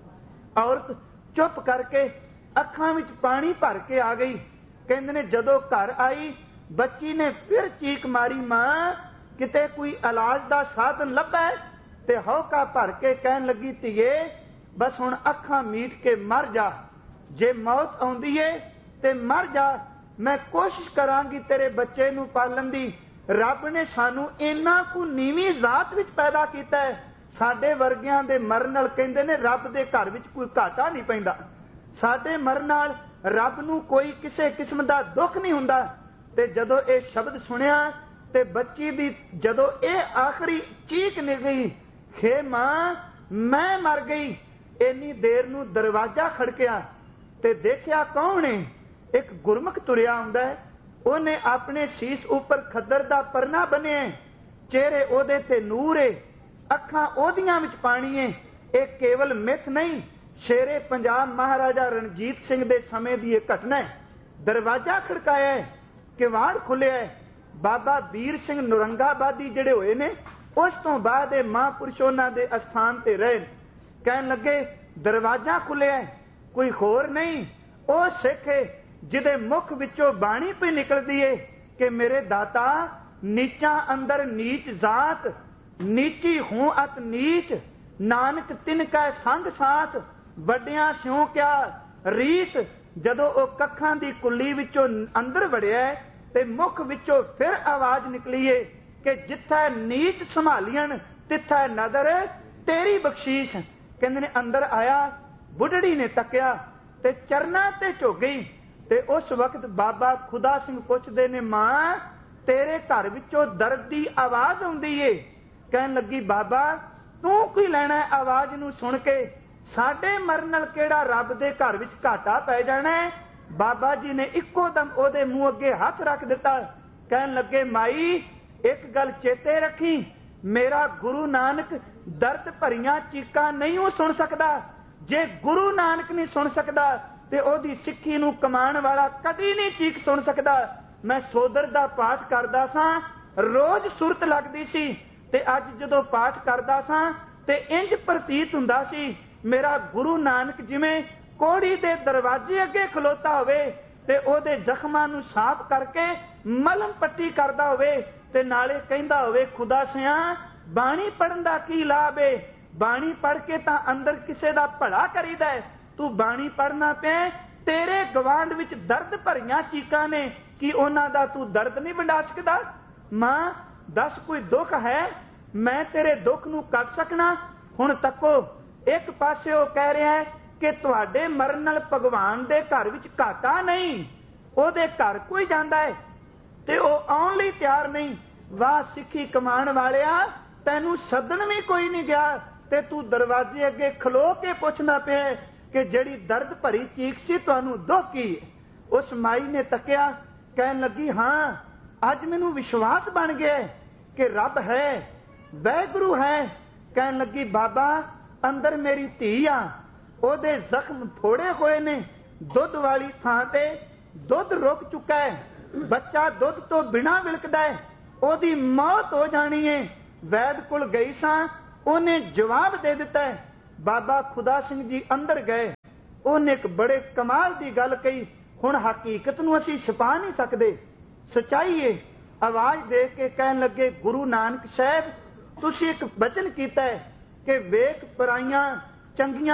ਔਰਤ ਚੁੱਪ ਕਰਕੇ ਅੱਖਾਂ ਵਿੱਚ ਪਾਣੀ ਭਰ ਕੇ ਆ ਗਈ। ਕਹਿੰਦੇ ਨੇ ਜਦੋਂ ਘਰ ਆਈ, ਬੱਚੀ ਨੇ ਫਿਰ ਚੀਕ ਮਾਰੀ, ਮਾਂ ਕਿਤੇ ਕੋਈ ਇਲਾਜ ਦਾ ਸਾਧਨ ਲੱਭਾ? ਤੇ ਹੌਕਾ ਭਰ ਕੇ ਕਹਿਣ ਲੱਗੀ, ਧੀਏ ਬਸ ਹੁਣ ਅੱਖਾਂ ਮੀਟ ਕੇ ਮਰ ਜਾ। ਜੇ ਮੌਤ ਆਉਂਦੀ ਏ ਤੇ ਮਰ ਜਾ। ਮੈਂ ਕੋਸ਼ਿਸ਼ ਕਰਾਂਗੀ ਤੇਰੇ ਬੱਚੇ ਨੂੰ ਪਾਲਣ ਦੀ। ਰੱਬ ਨੇ ਸਾਨੂੰ ਇੰਨਾ ਕੁ ਨੀਵੀਂ ਜ਼ਾਤ ਵਿੱਚ ਪੈਦਾ ਕੀਤਾ ਹੈ, ਸਾਡੇ ਵਰਗਿਆਂ ਦੇ ਮਰਨ ਨਾਲ ਕਹਿੰਦੇ ਨੇ ਰੱਬ ਦੇ ਘਰ ਵਿੱਚ ਕੋਈ ਘਾਟਾ ਨਹੀਂ ਪੈਂਦਾ। ਸਾਡੇ ਮਰਨ ਨਾਲ ਰੱਬ ਨੂੰ ਕੋਈ ਕਿਸੇ ਕਿਸਮ ਦਾ ਦੁੱਖ ਨਹੀਂ ਹੁੰਦਾ। ਤੇ ਜਦੋਂ ਇਹ ਸ਼ਬਦ ਸੁਣਿਆ ਤੇ ਬੱਚੀ ਦੀ ਜਦੋਂ ਇਹ ਆਖਰੀ ਚੀਕ ਨਿਕਲੀ, ਖੇ ਮਾਂ ਮੈਂ ਮਰ ਗਈ। ਇੰਨੀ ਦੇਰ ਨੂੰ ਦਰਵਾਜ਼ਾ ਖੜਕਿਆ ਤੇ ਦੇਖਿਆ ਕੌਣ ਏ? ਇੱਕ ਗੁਰਮੁਖ ਤੁਰਿਆ ਆਉਂਦਾ ਹੈ। ਉਹਨੇ ਆਪਣੇ ਸੀਸ ਉੱਪਰ ਖੱਦਰ ਦਾ ਪਰਨਾ ਬੰਨਿਆ, ਚਿਹਰੇ ਉਹਦੇ ਤੇ ਨੂਰ ਏ, ਅੱਖਾਂ ਉਹਦੀਆਂ ਵਿੱਚ ਪਾਣੀ ਏ। ਇਹ ਕੇਵਲ ਮਿੱਥ ਨਹੀਂ, ਸ਼ੇਰੇ ਪੰਜਾਬ ਮਹਾਰਾਜਾ ਰਣਜੀਤ ਸਿੰਘ ਦੇ ਸਮੇਂ ਦੀ ਇਹ ਘਟਨਾ ਹੈ। ਦਰਵਾਜ਼ਾ ਖੜਕਾਇਆ, ਕਿਵਾੜ ਖੁੱਲਿਆ। ਬਾਬਾ ਵੀਰ ਸਿੰਘ ਨੌਰੰਗਾਬਾਦੀ ਜਿਹੜੇ ਹੋਏ ਨੇ, ਉਸ ਤੋਂ ਬਾਅਦ ਇਹ ਮਹਾਂਪੁਰਸ਼ ਉਹਨਾਂ ਦੇ ਅਸਥਾਨ ਤੇ ਰਹੇ। ਕਹਿਣ ਲੱਗੇ ਦਰਵਾਜ਼ਾ ਖੁੱਲਿਆ, ਕੋਈ ਹੋਰ ਨਹੀਂ, ਉਹ ਸਿੱਖ ਏ ਜਿਹਦੇ ਮੁਖ ਵਿੱਚੋਂ ਬਾਣੀ ਪਈ ਨਿਕਲਦੀ ਏ ਕਿ ਮੇਰੇ ਦਾਤਾ ਨੀਚਾਂ ਅੰਦਰ ਨੀਚ ਜ਼ਾਤ, ਨੀਚੀ ਹੂੰ ਅਤ ਨੀਚ, ਨਾਨਕ ਤਿਨ ਕੈ ਸੰਗ ਸਾਥ, ਵੱਡਿਆਂ ਸਿਉ ਕਿਆ ਰੀਸ। ਜਦੋਂ ਉਹ ਕੱਖਾਂ ਦੀ ਕੁੱਲੀ ਵਿੱਚੋਂ ਅੰਦਰ ਵੜਿਆ ਤੇ ਮੁਖ ਵਿੱਚੋਂ ਫਿਰ ਆਵਾਜ਼ ਨਿਕਲੀ ਏ ਕਿ ਜਿੱਥੇ ਨੀਚ ਸੰਭਾਲੀਆਂ ਤਿੱਥੇ ਨਦਰ ਤੇਰੀ ਬਖਸ਼ੀਸ਼। ਕਹਿੰਦੇ ਨੇ ਅੰਦਰ ਆਇਆ, ਬੁੱਢੜੀ ਨੇ ਤੱਕਿਆ ਤੇ ਚਰਨਾਂ ਤੇ ਝੁਕ ਗਈ। ਤੇ ਉਸ ਵਕਤ ਬਾਬਾ ਖੁਦਾ ਸਿੰਘ ਪੁੱਛਦੇ ਨੇ, ਮਾਂ ਤੇਰੇ ਘਰ ਵਿੱਚੋਂ ਦਰਦ ਦੀ ਆਵਾਜ਼ ਆਉਂਦੀ ਏ। ਕਹਿਣ ਲੱਗੀ ਬਾਬਾ ਤੂੰ ਕੀ ਲੈਣਾ ਆਵਾਜ਼ ਨੂੰ ਸੁਣ ਕੇ? ਸਾਡੇ ਮਰਨ ਨਾਲ ਕਿਹੜਾ ਰੱਬ ਦੇ ਘਰ ਵਿੱਚ ਘਾਟਾ ਪੈ ਜਾਣਾ ਹੈ? ਬਾਬਾ ਜੀ ਨੇ ਇੱਕੋ ਦਮ ਉਹਦੇ ਮੂੰਹ ਅੱਗੇ ਹੱਥ ਰੱਖ ਦਿੱਤਾ। ਕਹਿਣ ਲੱਗੇ ਮਾਈ ਇੱਕ ਗੱਲ ਚੇਤੇ ਰੱਖੀ, ਮੇਰਾ ਗੁਰੂ ਨਾਨਕ ਦਰਦ ਭਰੀਆਂ ਚੀਕਾਂ ਨਹੀਂ ਉਹ ਸੁਣ ਸਕਦਾ। ਜੇ ਗੁਰੂ ਨਾਨਕ ਨਹੀਂ ਸੁਣ ਸਕਦਾ ਤੇ ਉਹਦੀ ਸਿੱਖੀ ਨੂੰ ਕਮਾਉਣ ਵਾਲਾ ਕਦੀ ਨਹੀਂ ਚੀਕ ਸੁਣ ਸਕਦਾ। ਮੈਂ ਸੋਦਰ ਦਾ ਪਾਠ ਕਰਦਾ ਸਾਂ, ਰੋਜ਼ ਸੁਰਤ ਲੱਗਦੀ ਸੀ, ਤੇ ਅੱਜ ਜਦੋਂ ਪਾਠ ਕਰਦਾ ਸਾਂ ਤੇ ਇੰਜ ਪ੍ਰਤੀਤ ਹੁੰਦਾ ਸੀ ਮੇਰਾ ਗੁਰੂ ਨਾਨਕ ਜਿਵੇਂ ਕੋੜੀ ਦੇ ਦਰਵਾਜ਼ੇ ਅੱਗੇ ਖਲੋਤਾ ਹੋਵੇ ਤੇ ਉਹਦੇ ਜ਼ਖਮਾਂ ਨੂੰ ਸਾਫ਼ ਕਰਕੇ ਮਲਮ ਪੱਟੀ ਕਰਦਾ ਹੋਵੇ ਤੇ ਨਾਲੇ ਕਹਿੰਦਾ ਹੋਵੇ ਖੁਦਾ ਸਿਆ ਬਾਣੀ ਪੜਨ ਦਾ ਕੀ ਲਾਭ ਏ? ਬਾਣੀ ਪੜ ਕੇ ਤਾਂ ਅੰਦਰ ਕਿਸੇ ਦਾ ਭਲਾ ਕਰੀਦਾ ਹੈ। ਤੂੰ ਬਾਣੀ ਪੜਨਾ ਪਿਆ, ਤੇਰੇ ਗਵਾਂਢ ਵਿੱਚ ਦਰਦ ਭਰੀਆਂ ਚੀਕਾਂ ਨੇ, ਕੀ ਉਹਨਾਂ ਦਾ ਤੂੰ ਦਰਦ ਨਹੀਂ ਵੰਡਾ ਸਕਦਾ? ਮਾਂ ਦੱਸ ਕੋਈ ਦੁੱਖ ਹੈ, ਮੈਂ ਤੇਰੇ ਦੁੱਖ ਨੂੰ ਕੱਟ ਸਕਣਾ? ਹੁਣ ਤੱਕੋ ਇੱਕ ਪਾਸੇ ਉਹ ਕਹਿ ਰਿਹਾ ਹੈ ਕਿ ਤੁਹਾਡੇ ਮਰਨ ਨਾਲ ਭਗਵਾਨ ਦੇ ਘਰ ਵਿੱਚ ਘਾਟਾ ਨਹੀਂ, ਉਹਦੇ ਘਰ ਕੋਈ ਜਾਂਦਾ ਹੈ ਤੇ ਉਹ ਆਉਣ ਲਈ ਤਿਆਰ ਨਹੀਂ। ਵਾਹ ਸਿੱਖੀ ਕਮਾਉਣ ਵਾਲਿਆ, ਤੈਨੂੰ ਸੱਦਣ ਵੀ ਕੋਈ ਨਹੀਂ ਗਿਆ ਤੇ ਤੂੰ ਦਰਵਾਜ਼ੇ ਅੱਗੇ ਖਲੋ ਕੇ ਪੁੱਛਣਾ ਪਿਆ ਕਿ ਜਿਹੜੀ ਦਰਦ ਭਰੀ ਚੀਕ ਸੀ ਤੁਹਾਨੂੰ ਦੁੱਖ ਕੀ? ਉਸ ਮਾਈ ਨੇ ਤੱਕਿਆ, ਕਹਿਣ ਲੱਗੀ ਹਾਂ ਅੱਜ ਮੈਨੂੰ ਵਿਸ਼ਵਾਸ ਬਣ ਗਿਆ ਕਿ ਰੱਬ ਹੈ, ਵਾਹਿਗੁਰੂ ਹੈ। ਕਹਿਣ ਲੱਗੀ ਬਾਬਾ ਅੰਦਰ ਮੇਰੀ ਧੀ ਆ, ਉਹਦੇ ਜ਼ਖਮ ਫੋੜੇ ਹੋਏ ਨੇ, ਦੁੱਧ ਵਾਲੀ ਥਾਂ ਤੇ ਦੁੱਧ ਰੁਕ ਚੁੱਕਾ ਹੈ, ਬੱਚਾ ਦੁੱਧ ਤੋਂ ਬਿਨਾਂ ਵਿਲਕਦਾ ਹੈ, ਉਹਦੀ ਮੌਤ ਹੋ ਜਾਣੀ ਹੈ। ਵੈਦ ਕੋਲ ਗਈ ਸਾਂ, ਉਹਨੇ ਜਵਾਬ ਦੇ ਦਿੱਤਾ ਹੈ। ਬਾਬਾ ਖੁਦਾ ਸਿੰਘ ਜੀ ਅੰਦਰ ਗਏ, ਉਹਨੇ ਇੱਕ ਬੜੇ ਕਮਾਲ ਦੀ ਗੱਲ ਕਹੀ। ਹੁਣ ਹਕੀਕਤ ਨੂੰ ਅਸੀਂ ਛੁਪਾ ਨਹੀਂ ਸਕਦੇ, ਸੱਚਾਈ ਹੈ। ਆਵਾਜ਼ ਦੇ ਕੇ ਕਹਿਣ ਲੱਗੇ ਗੁਰੂ ਨਾਨਕ ਸਾਹਿਬ ਤੁਸੀਂ ਇੱਕ ਬਚਨ ਕੀਤਾ ਹੈ ਕਿ ਵੇਖ ਪਰਾਈਆਂ ਚੰਗੀਆਂ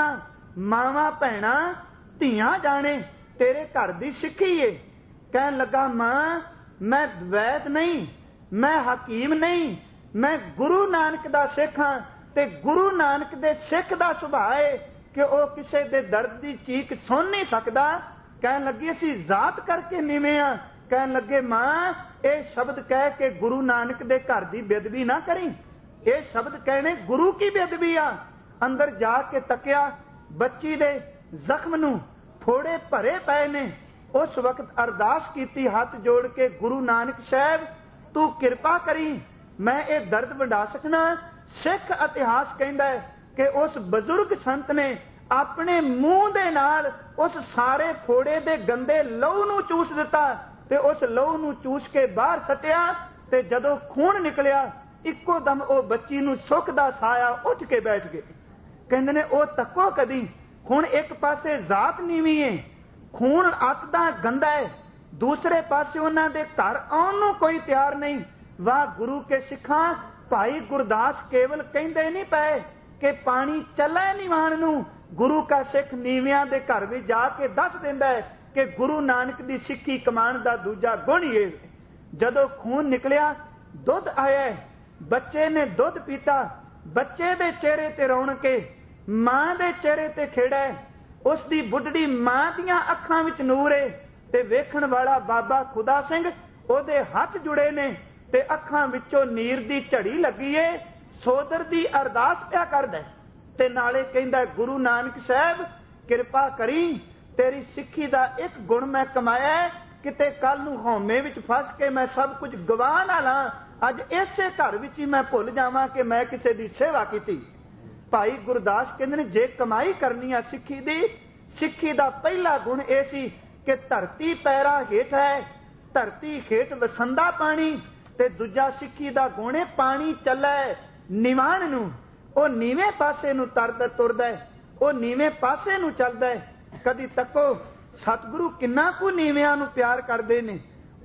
ਮਾਵਾਂ ਭੈਣਾਂ ਧੀਆਂ ਜਾਣੇ तेरे घर दी सिक्खी है। कहन लगा मां मैं वैद नहीं, मैं हकीम नहीं, मैं गुरु नानक दा सिख हां ते गुरु नानक दे सिख दा सुभाव है कि वह किसी दे दर्द दी चीख सुन नहीं सकता। कहन लगी असीं जात करके नीवें हां। कहन लगे मां ये शब्द कह के गुरु नानक दे घर दी बेदबी ना करी, ये शब्द कहने गुरु की बेदबी आ। अंदर जाके तकिया, बच्ची दे जख्म नूं फोड़े भरे पए ने। उस वक्त अरदास की हाथ जोड़ के, गुरु नानक साहब तू किरपा करी मैं ये दर्द वंडा सकना। सिख इतिहास कहता है कि उस बजुर्ग संत ने अपने मूंह दे नाल उस सारे फोड़े दे गंदे लहू नूं चूस दिता ते उस लहू नूं चूस के बाहर सटिया ते जदों खून निकलिया इक्को दम वो बच्ची नूं सुख दा साया उठ के बैठ गए। कहंदे ने ओ तक्को कदी, हुण एक पासे जात नीवी है, खून अतदा गंदा है, दूसरे पासे उन्हां दे घर आउण नूं कोई तैयार नहीं। वाह गुरु के सिखां, भाई गुरदास केवल कहंदे नहीं पए कि पानी चले निवाण नूं। गुरु का सिख नीवियां दे घर विच जाके दस दिंदा है कि गुरु नानक दी सिੱਖੀ कमाण दा दूजा गुण ही है। जदों खून निकलिया दुध आया, बच्चे ने दुध पीता, बच्चे दे चेहरे ते रौणक है, मां दे चेहरे ते खेड़ा है, उस दी बुढ़ड़ी मां दियां अखां विच नूर है ते वेखण वाला बाबा खुदा सिंह ओदे हथ जुड़े ने ते अखां विचों नीर दी झड़ी लगी है। सोदर दी अरदास पिया करदा ते नाले कहंदा गुरु नानक साहब किरपा करी, तेरी सिੱਖੀ दा एक गुण मैं कमाया है, किते कल नूं हौमे विच फस के मैं सब कुछ गवा ना ला। अज इसे घर विच ही मैं भुल जावां कि मैं किसे दी सेवा कीती। भाई गुरदास कहते हैं जे कमाई करनी है सिੱਖੀ दी, सिੱਖੀ दा पहला गुण यह सी कि धरती पैरा हेठ है, धरती हेठ वसंदा पानी, ते दूजा सिੱਖੀ दा गुण है पानी चलै निवाण नूं, ओ नीवें पासे नूं तरदा तुरदा है, ओ नीवें पासे नूं चलदा है। कदी तको सतगुरु किन्ना कु नीवियां नूं प्यार करदे ने।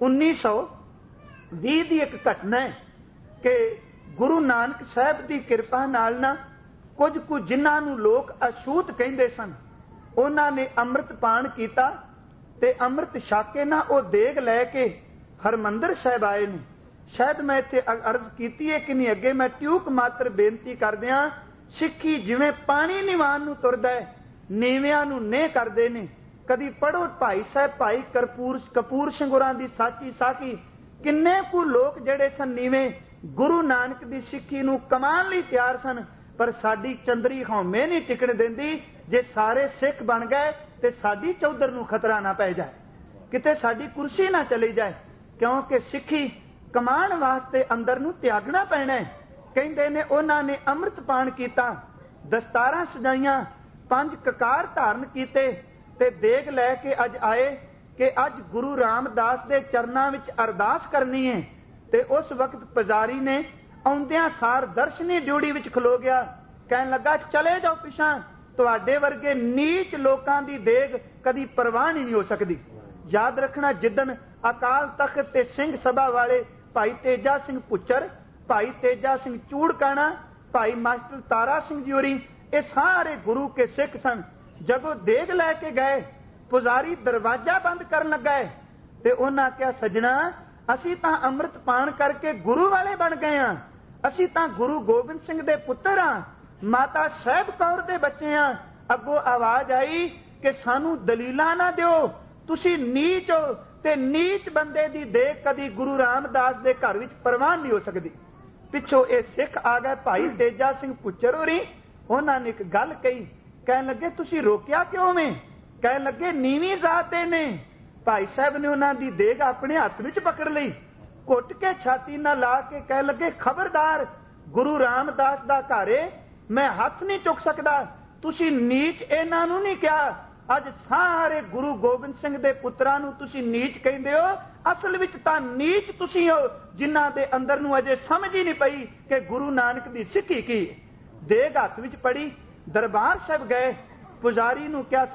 1920 दी एक घटना है कि गुरु नानक साहब दी किरपा नाल ना कुछ कुछ जिन्हां नूं लोक अछूत कहंदे सन, उन्हां ने अमृत पान कीता ते अमृत छक के ना वो देग लैके हरमंदर साहिब आए ने। शायद मैं इत्थे अर्ज कीती है कि नहीं, अगे मैं ट्यूक मात्र बेनती करदियां, सिੱਖੀ जिवें पानी निवान नूं तुरदा है, नीवियां नूं नेह करदे ने। कदी पढ़ो भाई साहब भाई कपूर ਸਿੰਘ ਹੋਰਾਂ दी साची साखी, किन्ने कु लोक जिहड़े सन नीवें गुरु नानक दी सिੱਖੀ नूं कमान लई तैयार सन, पर साडी चंदरी हौमे नहीं टिकण दिंदी। जे सारे सिख बन गए ते साडी चौधर नूं खतरा ना पै जाए, किते साडी कुर्सी ना चली जाए, क्योंकि सिੱਖੀ कमान वास्ते अंदर नूं त्यागना पैना है। कहंदे ने उन्हां ने अमृत पान कीता, दस्तारां सजाइयां, 5 ककार धारण कीते ते देग लैके अज आए कि अज गुरु रामदास दे चरनां विच अरदास करनी है। ते उस वक्त पुजारी ने आउंदियां सार दर्शनी ड्यूटी विच खलो गया, कहन लगा चले जाओ पिछां, तुहाडे वर्गे नीच लोकां दी देग कदी परवाह नहीं हो सकदी। याद रखना जिदन अकाल तख्त ते सिंह सभा वाले भाई तेजा सिंह पुच्चर, भाई तेजा सिंह चूड़काना, भाई मास्टर तारा सिंह जी होरी, ये सारे गुरु के सिख सन। जदों देग लैके गए, पुजारी दरवाजा बंद करन लगा है ते उन्हां कहा सजना असीं तां अमृत पान करके गुरु वाले बन गए हां, असीं तां गुरु गोबिंद सिंह दे पुत्तर हां, माता साहिब कौर दे बच्चे हां। अगों आवाज आई कि सानू दलीलां ना दिओ, तुसीं नीच हो ते नीच बंदे दी देग कदी गुरु रामदास दे घर विच परवान नहीं हो सकदी। पिछों ये सिख आ गए भाई तेजा सिंह पुच्चर होरी, उन्हां ने एक गल कही, कहन लगे तुसीं रोकिया क्यों में? कहन लगे नीवी जात ने। भाई साहब ने उन्हां दी देग अपने हथ विच पकड़ लई, घुट के छाती ना ला के कह लगे खबरदार, गुरु रामदास दा घर है, मैं हथ नहीं चुक सकदा, तुसीं नीच इन्हां नूं नहीं कहा, अज सारे गुरु गोबिंद सिंह दे पुत्रां नूं तुसीं नीच कहंदे हो, असल विच तां नीच तुसीं हो जिन्हां दे अंदर नूं अजे समझ ही नहीं पई कि गुरु नानक दी सिੱਖੀ की। देग हथ विच पड़ी, दरबार साहिब गए, पुजारी नूं कहा